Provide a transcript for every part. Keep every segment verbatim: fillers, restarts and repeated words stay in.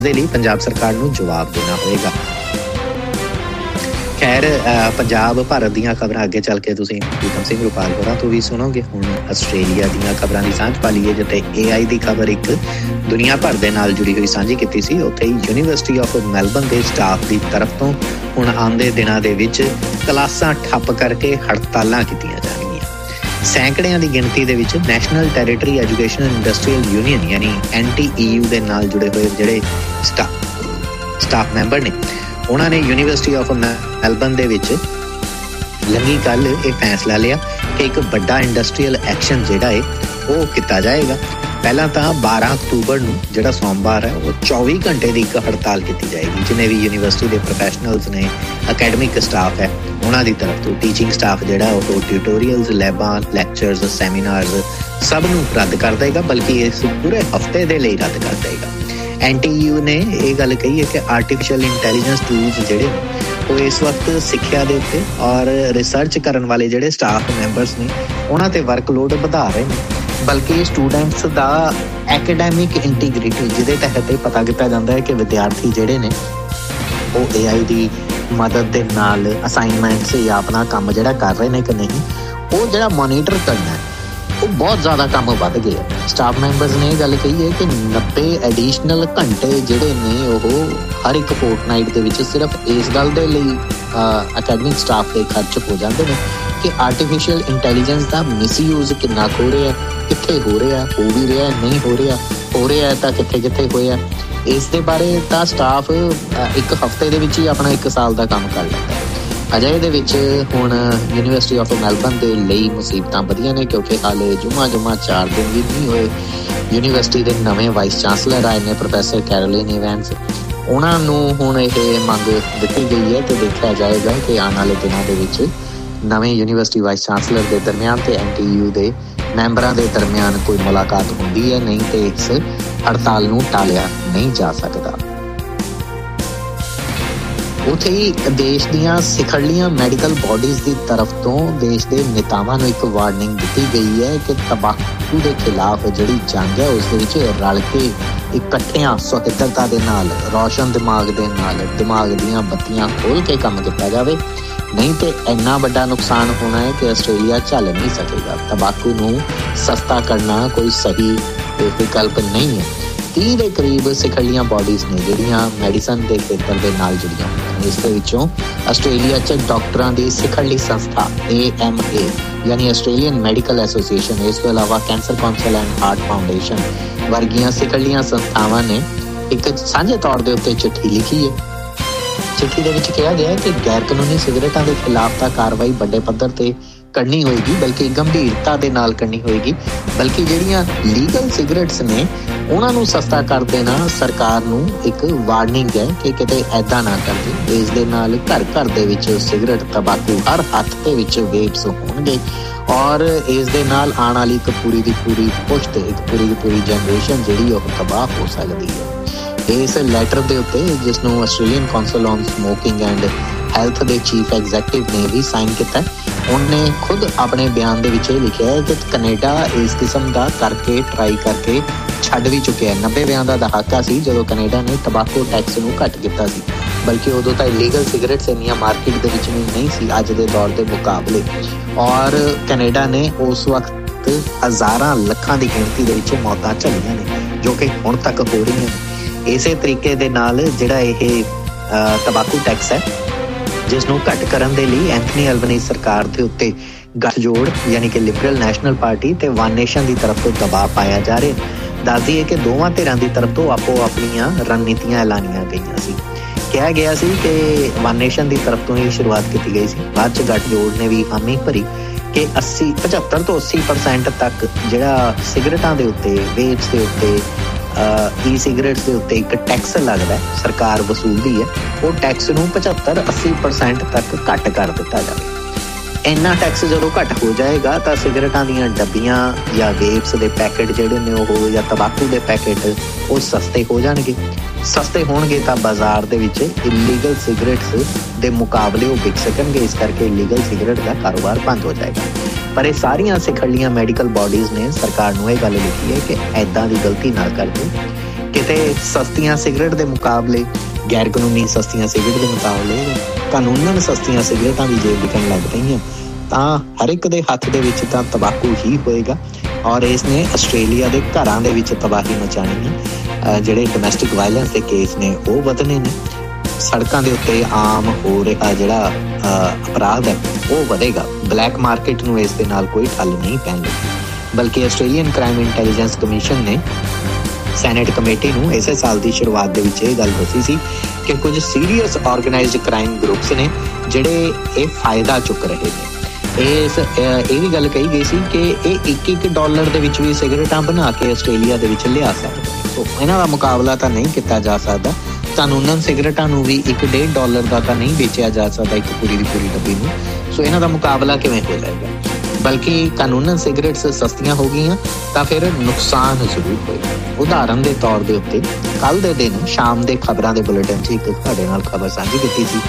ਦੇ ਲਈ ਪੰਜਾਬ ਸਰਕਾਰ ਨੂੰ ਜਵਾਬ ਦੇਣਾ ਹੋਏਗਾ। ਖੈਰ ਪੰਜਾਬ ਭਾਰਤ ਦੀਆਂ ਖਬਰਾਂ ਅੱਗੇ ਚੱਲ ਕੇ ਤੁਸੀਂ ਪ੍ਰੀਤਮ ਸਿੰਘ ਰੁਪਾਲ ਹੋਰਾਂ ਤੋਂ ਵੀ ਸੁਣੋਗੇ। ਹੁਣ ਆਸਟ੍ਰੇਲੀਆ ਦੀਆਂ ਖਬਰਾਂ ਦੀ ਸਾਂਝ ਪਾ ਲਈਏ, ਜਿੱਥੇ ਏ ਆਈ ਦੀ ਖਬਰ ਇੱਕ ਦੁਨੀਆ ਭਰ ਦੇ ਨਾਲ ਜੁੜੀ ਹੋਈ ਸਾਂਝੀ ਕੀਤੀ ਸੀ। ਉੱਥੇ ਹੀ ਯੂਨੀਵਰਸਿਟੀ ਆਫ ਮੈਲਬਰਨ ਦੇ ਸਟਾਫ ਦੀ ਤਰਫ ਤੋਂ ਹੁਣ ਆਉਂਦੇ ਦਿਨਾਂ ਦੇ ਵਿੱਚ ਕਲਾਸਾਂ ਠੱਪ ਕਰਕੇ ਹੜਤਾਲਾਂ ਕੀਤੀਆਂ ਜਾਣਗੀਆਂ। ਸੈਂਕੜਿਆਂ ਦੀ ਗਿਣਤੀ ਦੇ ਵਿੱਚ national territory education industrial union ਯਾਨੀ ਐਨ ਟੀ ਈ ਯੂ ਦੇ ਨਾਲ ਜੁੜੇ ਹੋਏ ਜਿਹੜੇ ਸਟਾਫ ਸਟਾਫ ਮੈਂਬਰ ਨੇ, ਉਹਨਾਂ ਨੇ ਯੂਨੀਵਰਸਿਟੀ ਆਫ ਮੈਲਬਰਨ ਦੇ ਵਿੱਚ ਲੰਘੀ ਕੱਲ੍ਹ ਇਹ ਫੈਸਲਾ ਲਿਆ ਕਿ ਇੱਕ ਵੱਡਾ ਇੰਡਸਟਰੀਅਲ ਐਕਸ਼ਨ ਜਿਹੜਾ ਹੈ ਉਹ ਕੀਤਾ ਜਾਏਗਾ। ਪਹਿਲਾਂ ਤਾਂ ਬਾਰਾਂ ਅਕਤੂਬਰ ਨੂੰ ਜਿਹੜਾ ਸੋਮਵਾਰ ਹੈ ਉਹ ਚੌਵੀ ਘੰਟੇ ਦੀ ਇੱਕ ਹੜਤਾਲ ਕੀਤੀ ਜਾਏਗੀ। ਜਿੰਨੇ ਵੀ ਯੂਨੀਵਰਸਿਟੀ ਦੇ ਪ੍ਰੋਫੈਸ਼ਨਲਸ ਨੇ, ਅਕੈਡਮਿਕ ਸਟਾਫ ਹੈ, ਉਹਨਾਂ ਦੀ ਤਰਫ ਤੋਂ ਟੀਚਿੰਗ ਸਟਾਫ ਜਿਹੜਾ ਉਹ ਟਿਊਟੋਰੀਅਲਸ, ਲੈਬਾਂ, ਲੈਕਚਰਸ, ਸੈਮੀਨਾਰਸ ਸਭ ਨੂੰ ਰੱਦ ਕਰ ਦੇਗਾ, ਬਲਕਿ ਇਸ ਪੂਰੇ ਹਫ਼ਤੇ ਦੇ ਲਈ ਰੱਦ ਕਰ ਦੇਗਾ। ਐਨ ਟੀ ਯੂ ਨੇ ਇਹ ਗੱਲ ਕਹੀ ਹੈ ਕਿ ਆਰਟੀਫਿਸ਼ੀਅਲ ਇੰਟੈਲੀਜੈਂਸ ਟੂਲਸ ਜਿਹੜੇ ਉਹ ਇਸ ਵਕਤ ਸਿੱਖਿਆ ਦੇ ਉੱਤੇ ਔਰ ਰਿਸਰਚ ਕਰਨ ਵਾਲੇ ਜਿਹੜੇ ਸਟਾਫ ਮੈਂਬਰਸ ਨੇ ਉਹਨਾਂ 'ਤੇ ਵਰਕਲੋਡ ਵਧਾ ਰਹੇ ਨੇ, ਬਲਕਿ ਸਟੂਡੈਂਟਸ ਦਾ ਐਕੈਡੈਮਿਕ ਇੰਟੀਗ੍ਰਿਟੀ ਜਿਹਦੇ ਤਹਿਤ ਇਹ ਪਤਾ ਕੀਤਾ ਜਾਂਦਾ ਹੈ ਕਿ ਵਿਦਿਆਰਥੀ ਜਿਹੜੇ ਨੇ ਉਹ ਏ ਆਈ ਦੀ ਮਦਦ ਦੇ ਨਾਲ ਅਸਾਈਨਮੈਂਟਸ ਜਾਂ ਆਪਣਾ ਕੰਮ ਜਿਹੜਾ ਕਰ ਰਹੇ ਨੇ ਕਿ ਨਹੀਂ, ਉਹ ਜਿਹੜਾ ਮੋਨੀਟਰ ਕਰਨਾ ਉਹ ਬਹੁਤ ਜ਼ਿਆਦਾ ਕੰਮ ਵੱਧ ਗਿਆ। ਸਟਾਫ ਮੈਂਬਰਸ ਨੇ ਇਹ ਗੱਲ ਕਹੀ ਹੈ ਕਿ ਨੱਬੇ ਐਡੀਸ਼ਨਲ ਘੰਟੇ ਜਿਹੜੇ ਨੇ ਉਹ ਹਰ ਇੱਕ ਫੋਰਟਨਾਈਟ ਦੇ ਵਿੱਚ ਸਿਰਫ ਇਸ ਗੱਲ ਦੇ ਲਈ ਅਕੈਡਮਿਕ ਸਟਾਫ ਦੇ ਖਰਚ ਹੋ ਜਾਂਦੇ ਨੇ ਕਿ ਆਰਟੀਫਿਸ਼ੀਅਲ ਇੰਟੈਲੀਜੈਂਸ ਦਾ ਮਿਸਯੂਜ਼ ਕਿੰਨਾ ਕੁ ਹੋ ਰਿਹਾ, ਕਿੱਥੇ ਹੋ ਰਿਹਾ, ਹੋ ਵੀ ਰਿਹਾ, ਨਹੀਂ ਹੋ ਰਿਹਾ, ਹੋ ਰਿਹਾ ਤਾਂ ਕਿੱਥੇ ਕਿੱਥੇ ਹੋਇਆ। ਇਸ ਦੇ ਬਾਰੇ ਤਾਂ ਸਟਾਫ ਇੱਕ ਹਫ਼ਤੇ ਦੇ ਵਿੱਚ ਹੀ ਆਪਣਾ ਇੱਕ ਸਾਲ ਦਾ ਕੰਮ ਕਰ ਲੈਂਦਾ। ਅਜਿਹੇ ਦੇ ਵਿੱਚ ਹੁਣ ਯੂਨੀਵਰਸਿਟੀ ਆਫ ਮੈਲਬਰਨ ਦੇ ਲਈ ਮੁਸੀਬਤਾਂ ਵਧੀਆਂ ਨੇ, ਕਿਉਂਕਿ ਹਾਲੇ ਜੁਮਾ ਜੁਮਾ ਚਾਰ ਦਿਨ ਵੀ ਨਹੀਂ ਹੋਏ। ਯੂਨੀਵਰਸਿਟੀ ਦੇ ਨਵੇਂ ਵਾਈਸ ਚਾਂਸਲਰ ਆਏ ਨੇ ਪ੍ਰੋਫੈਸਰ ਕੈਰੋਲਿਨ ਇਵੈਂਸ। ਉਹਨਾਂ ਨੂੰ ਹੁਣ ਇਹ ਮੰਗ ਦਿੱਤੀ ਗਈ ਹੈ ਕਿ ਦੇਖਿਆ ਜਾਏਗਾ ਕਿ ਆਉਣ ਵਾਲੇ ਦਿਨਾਂ ਦੇ ਵਿੱਚ ਨਵੇਂ ਯੂਨੀਵਰਸਿਟੀ ਵਾਈਸ ਚਾਂਸਲਰ ਦੇ ਦਰਮਿਆਨ ਤੇ ਐਨ ਟੀ ਯੂ ਦੇ ਮੈਂਬਰਾਂ ਦੇ ਦਰਮਿਆਨ ਕੋਈ ਮੁਲਾਕਾਤ ਹੁੰਦੀ ਹੈ, ਨਹੀਂ ਤੇ ਇਸ ਹੜਤਾਲ ਨੂੰ ਟਾਲਿਆ ਨਹੀਂ ਜਾ ਸਕਦਾ। ਉੱਥੇ ਹੀ ਦੇਸ਼ ਦੀਆਂ ਸਿਖਰਲੀਆਂ ਮੈਡੀਕਲ ਬਾਡੀਜ਼ ਦੀ ਤਰਫ ਤੋਂ ਦੇਸ਼ ਦੇ ਨੇਤਾਵਾਂ ਨੂੰ ਇੱਕ ਵਾਰਨਿੰਗ ਦਿੱਤੀ ਗਈ ਹੈ ਕਿ ਤੰਬਾਕੂ ਦੇ ਖਿਲਾਫ ਜਿਹੜੀ ਜੰਗ ਹੈ ਉਸ ਦੇ ਵਿੱਚ ਰਲ ਕੇ ਇਕੱਠਿਆਂ ਸੁਹਿਰਦਤਾ ਦੇ ਨਾਲ, ਰੌਸ਼ਨ ਦਿਮਾਗ ਦੇ ਨਾਲ ਦਿਮਾਗ ਦੀਆਂ ਬੱਤੀਆਂ ਖੋਲ੍ਹ ਕੇ ਕੰਮ ਕੀਤਾ ਜਾਵੇ, ਨਹੀਂ ਤੇ ਇੰਨਾ ਵੱਡਾ ਨੁਕਸਾਨ ਹੋਣਾ ਹੈ ਕਿ ਆਸਟ੍ਰੇਲੀਆ ਝੱਲ ਨਹੀਂ ਸਕੇਗਾ। ਤੰਬਾਕੂ ਨੂੰ ਸਸਤਾ ਕਰਨਾ ਕੋਈ ਸਹੀ ਵਿਕਲਪ ਨਹੀਂ ਹੈ। ਤੀਹ ਦੇ ਕਰੀਬ ਸਿਖਰਲੀਆਂ ਬਾਡੀਜ਼ ਨੇ ਜਿਹੜੀਆਂ ਮੈਡੀਸਨ ਦੇ ਖੇਤਰ ਦੇ ਨਾਲ ਜੁੜੀਆਂ ਹੋਈਆਂ ਨੇ। ਇਸ ਦੇ ਵਿੱਚੋਂ ਆਸਟ੍ਰੇਲੀਆ 'ਚ ਡਾਕਟਰਾਂ ਦੀ ਸਿਖਰਲੀ ਸੰਸਥਾ ਏ ਐਮ ਏ ਯਾਨੀ ਆਸਟ੍ਰੇਲੀਅਨ ਮੈਡੀਕਲ ਐਸੋਸੀਏਸ਼ਨ, ਇਸ ਤੋਂ ਇਲਾਵਾ cancer council and heart foundation ਵਰਗੀਆਂ ਸਿਖਰਲੀਆਂ ਸੰਸਥਾਵਾਂ ਨੇ ਇੱਕ ਸਾਂਝੇ ਤੌਰ ਦੇ ਉੱਤੇ ਚਿੱਠੀ ਲਿਖੀ ਹੈ। ਚਿੱਠੀ ਦੇ ਵਿੱਚ ਕਿਹਾ ਗਿਆ ਹੈ ਕਿ ਗੈਰ ਕਾਨੂੰਨੀ ਸਿਗਰਟਾਂ ਦੇ ਖਿਲਾਫ ਤਾਂ ਕਾਰਵਾਈ ਵੱਡੇ ਪੱਧਰ ਤੇ ਕਰਨੀ ਹੋਏਗੀ, ਬਲਕਿ ਗੰਭੀਰਤਾ ਦੇ ਨਾਲ ਕਰਨੀ ਹੋਏਗੀ, ਬਲਕਿ ਜਿਹੜੀਆਂ ਲੀਗਲ ਸਿਗਰਟਸ ਨੇ ਉਹਨਾਂ ਨੂੰ ਸਸਤਾ ਕਰ ਦੇਣਾ ਸਰਕਾਰ ਨੂੰ ਇੱਕ ਵਾਰਨਿੰਗ ਹੈ ਕਿ ਕਿਤੇ ਐਦਾਂ ਨਾ ਕਰਦੇ। ਇਸ ਦੇ ਨਾਲ ਘਰ ਘਰ ਦੇ ਵਿੱਚ ਸਿਗਰਟ, ਤੰਬਾਕੂ ਹਰ ਹੱਥ ਦੇ ਵਿੱਚ ਵੇਪਸ ਹੋਣਗੇ ਔਰ ਇਸ ਦੇ ਨਾਲ ਆਉਣ ਵਾਲੀ ਇੱਕ ਪੂਰੀ ਦੀ ਪੂਰੀ ਪੁਸ਼ਤ, ਇੱਕ ਪੂਰੀ ਦੀ ਪੂਰੀ ਜਨਰੇਸ਼ਨ ਜਿਹੜੀ ਉਹ ਤਬਾਹ ਹੋ ਸਕਦੀ ਹੈ। ਇਸ ਲੈਟਰ ਦੇ ਉੱਤੇ, ਜਿਸ ਨੂੰ Australian council on smoking and health ਦੇ ਚੀਫ ਐਗਜ਼ੈਕਟਿਵ ਨੇ ਵੀ ਸਾਈਨ ਕੀਤਾ, ਉਹਨੇ ਖੁਦ ਆਪਣੇ ਬਿਆਨ ਦੇ ਵਿੱਚ ਇਹ ਲਿਖਿਆ ਹੈ ਕਿ ਕੈਨੇਡਾ ਇਸ ਕਿਸਮ ਦਾ ਕਰਕੇ ਟਰਾਈ ਕਰਕੇ ਛੱਡ ਵੀ ਚੁੱਕਿਆ। ਨੱਬੇ ਵਿਆਂ ਦਾ ਦਹਾਕਾ ਸੀ ਜਦੋਂ ਕੈਨੇਡਾ ਨੇ ਟਬਾਕੋ ਟੈਕਸ ਨੂੰ ਘੱਟ ਕੀਤਾ ਸੀ, ਬਲਕਿ ਉਦੋਂ ਤਾਂ ਇਲੀਗਲ ਸਿਗਰਟਸ ਇੰਨੀਆਂ ਮਾਰਕੀਟ ਦੇ ਵਿੱਚ ਵੀ ਨਹੀਂ ਸੀ ਅੱਜ ਦੇ ਦੌਰ ਦੇ ਮੁਕਾਬਲੇ, ਔਰ ਕੈਨੇਡਾ ਨੇ ਉਸ ਵਕਤ ਹਜ਼ਾਰਾਂ ਲੱਖਾਂ ਦੀ ਗਿਣਤੀ ਦੇ ਵਿੱਚ ਮੌਤਾਂ ਝੱਲੀਆਂ ਨੇ ਜੋ ਕਿ ਹੁਣ ਤੱਕ ਹੋ ਰਹੀਆਂ ਨੇ। ਇਸੇ ਤਰੀਕੇ ਦੇ ਨਾਲ ਜਿਹੜਾ ਇਹ ਤੰਬਾਕੂ ਟੈਕਸ ਹੈ, ਜਿਸ ਨੂੰ ਘੱਟ ਕਰਨ ਦੇ ਲਈ ਐਂਥਨੀ ਐਲਬਨੀਜ਼ ਸਰਕਾਰ ਦੇ ਉੱਤੇ ਗੱਠਜੋੜ ਯਾਨੀ ਕਿ ਲਿਬਰਲ ਨੈਸ਼ਨਲ ਪਾਰਟੀ ਤੇ ਵਨ ਨੇਸ਼ਨ ਦੀ ਤਰਫ ਤੋਂ ਦਬਾਅ ਪਾਇਆ ਜਾ ਰਿਹਾ। ਦੱਸਦੀ ਹੈ ਕਿ ਦੋਵਾਂ ਧਿਰਾਂ ਦੀ ਤਰਫ ਤੋਂ ਆਪੋ ਆਪਣੀਆਂ ਰਣਨੀਤੀਆਂ ਐਲਾਨੀਆਂ ਗਈਆਂ ਸੀ। ਕਿਹਾ ਗਿਆ ਸੀ ਕਿ ਵਨ ਨੇਸ਼ਨ ਦੀ ਤਰਫ ਤੋਂ ਹੀ ਸ਼ੁਰੂਆਤ ਕੀਤੀ ਗਈ ਸੀ, ਬਾਅਦ 'ਚ ਗੱਠਜੋੜ ਨੇ ਵੀ ਹਾਮੀ ਭਰੀ ਕਿ ਅੱਸੀ ਪਝੱਤਰ ਤੋਂ ਅੱਸੀ ਪਰਸੈਂਟ ਤੱਕ ਜਿਹੜਾ ਸਿਗਰਟਾਂ ਦੇ ਉੱਤੇ, ਵੇਪਸ ਦੇ ਉੱਤੇ, ਈ ਸਿਗਰਟਸ ਦੇ ਉੱਤੇ ਇੱਕ ਟੈਕਸ ਲੱਗਦਾ ਸਰਕਾਰ ਵਸੂਲਦੀ ਹੈ, ਉਹ ਟੈਕਸ ਨੂੰ ਪਝੱਤਰ ਅੱਸੀ ਪਰਸੈਂਟ ਤੱਕ ਘੱਟ ਕਰ ਦਿੱਤਾ ਜਾਵੇ। ਇੰਨਾ ਟੈਕਸ ਜਦੋਂ ਘੱਟ ਹੋ ਜਾਏਗਾ ਤਾਂ ਸਿਗਰਟਾਂ ਦੀਆਂ ਡੱਬੀਆਂ ਜਾਂ ਵੇਪਸ ਦੇ ਪੈਕਟ ਜਿਹੜੇ ਨੇ ਉਹ ਜਾਂ ਤੰਬਾਕੂ ਦੇ ਪੈਕਟ ਉਹ ਸਸਤੇ ਹੋ ਜਾਣਗੇ। ਸਸਤੇ ਹੋਣਗੇ ਤਾਂ ਬਾਜ਼ਾਰ ਦੇ ਵਿੱਚ ਇਲੀਗਲ ਸਿਗਰਟਸ ਦੇ ਮੁਕਾਬਲੇ ਉਹ ਵਿਕ ਸਕਣਗੇ, ਇਸ ਕਰਕੇ ਇਲੀਗਲ ਸਿਗਰਟ ਦਾ ਕਾਰੋਬਾਰ ਬੰਦ ਹੋ ਜਾਏਗਾ। ਪਰ ਇਹ ਸਾਰੀਆਂ ਸਿਖਰਲੀਆਂ ਮੈਡੀਕਲ ਬਾਡੀਜ਼ ਨੇ ਸਰਕਾਰ ਨੂੰ ਇਹ ਗੱਲ ਲਿਖੀ ਹੈ ਕਿ ਐਦਾਂ ਦੀ ਗਲਤੀ ਨਾ ਕਰਦੇ। ਕਿਤੇ ਸਸਤੀਆਂ ਸਿਗਰਟ ਦੇ ਮੁਕਾਬਲੇ, ਗੈਰ ਕਾਨੂੰਨੀ ਸਸਤੀਆਂ ਸਿਗਰਟ ਦੇ ਮੁਕਾਬਲੇ ਕਾਨੂੰਨਨ ਸਸਤੀਆਂ ਸਿਗਰਟਾਂ ਵੀ ਜੇ ਵਿਕਣ ਲੱਗ ਪਈਆਂ ਤਾਂ ਹਰ ਇੱਕ ਦੇ ਹੱਥ ਦੇ ਵਿੱਚ ਤਾਂ ਤੰਬਾਕੂ ਹੀ ਹੋਏਗਾ। ਔਰ ਇਸ ਨੇ ਆਸਟ੍ਰੇਲੀਆ ਦੇ ਘਰਾਂ ਦੇ ਵਿੱਚ ਤਬਾਹੀ ਮਚਾਉਣੀ ਹੈ। ਜਿਹੜੇ ਡੋਮੈਸਟਿਕ ਵਾਇਲੈਂਸ ਦੇ ਕੇਸ ਨੇ ਉਹ ਵਧਣੇ ਨੇ, ਸੜਕਾਂ ਦੇ ਉੱਤੇ ਆਮ ਹੋ ਰਿਹਾ ਜਿਹੜਾ ਅਪਰਾਧ ਹੈ ਉਹ ਵਧੇਗਾ। ਬਲੈਕ ਮਾਰਕੀਟ ਨੂੰ ਇਸ ਦੇ ਨਾਲ ਕੋਈ ਠੱਲ ਨਹੀਂ ਪੈਣ ਲੱਗੀ, ਬਲਕਿ ਆਸਟ੍ਰੇਲੀਅਨ ਕ੍ਰਾਈਮ ਇੰਟੈਲੀਜੈਂਸ ਕਮਿਸ਼ਨ ਨੇ ਸੈਨੇਟ ਕਮੇਟੀ ਨੂੰ ਇਸੇ ਸਾਲ ਦੀ ਸ਼ੁਰੂਆਤ ਦੇ ਵਿੱਚ ਇਹ ਗੱਲ ਦੱਸੀ ਸੀ ਕਿ ਕੁਝ ਸੀਰੀਅਸ ਆਰਗੇਨਾਈਜ਼ਡ ਕ੍ਰਾਈਮ ਗਰੁੱਪਸ ਨੇ ਜਿਹੜੇ ਇਹ ਫਾਇਦਾ ਚੁੱਕ ਰਹੇ ਨੇ। ਇਸ ਇਹ ਵੀ ਗੱਲ ਕਹੀ ਗਈ ਸੀ ਕਿ ਇਹ ਇੱਕ ਇੱਕ ਡਾਲਰ ਦੇ ਵਿੱਚ ਵੀ ਸਿਗਰਟਾਂ ਬਣਾ ਕੇ ਆਸਟ੍ਰੇਲੀਆ ਦੇ ਵਿੱਚ ਲਿਆ ਸਕਦੇ। ਸੋ ਇਹਨਾਂ ਦਾ ਮੁਕਾਬਲਾ ਤਾਂ ਨਹੀਂ ਕੀਤਾ ਜਾ ਸਕਦਾ। ਕਾਨੂੰਨਨ ਸਿਗਰਟਾਂ ਨੂੰ ਵੀ ਇੱਕ ਡੇਢ ਡਾਲਰ ਦਾ ਤਾਂ ਨਹੀਂ ਵੇਚਿਆ ਜਾ ਸਕਦਾ ਇੱਕ ਪੂਰੀ ਦੀ ਪੂਰੀ ਡੱਬੀ ਨੂੰ। ਸੋ ਇਹਨਾਂ ਦਾ ਮੁਕਾਬਲਾ ਕਿਵੇਂ ਹੋ ਜਾਏਗਾ? ਬਲਕਿ ਕਾਨੂੰਨਨ ਸਿਗਰਟਸ ਸਸਤੀਆਂ ਹੋ ਗਈਆਂ ਤਾਂ ਫਿਰ ਨੁਕਸਾਨ ਜ਼ਰੂਰ ਹੋਏਗਾ। ਉਦਾਹਰਨ ਦੇ ਤੌਰ ਦੇ ਉੱਤੇ ਕੱਲ੍ਹ ਦੇ ਦਿਨ ਸ਼ਾਮ ਦੇ ਖਬਰਾਂ ਦੇ ਬੁਲੇਟਿਨ 'ਚ ਇੱਕ ਤੁਹਾਡੇ ਨਾਲ ਖਬਰ ਸਾਂਝੀ ਕੀਤੀ ਸੀ।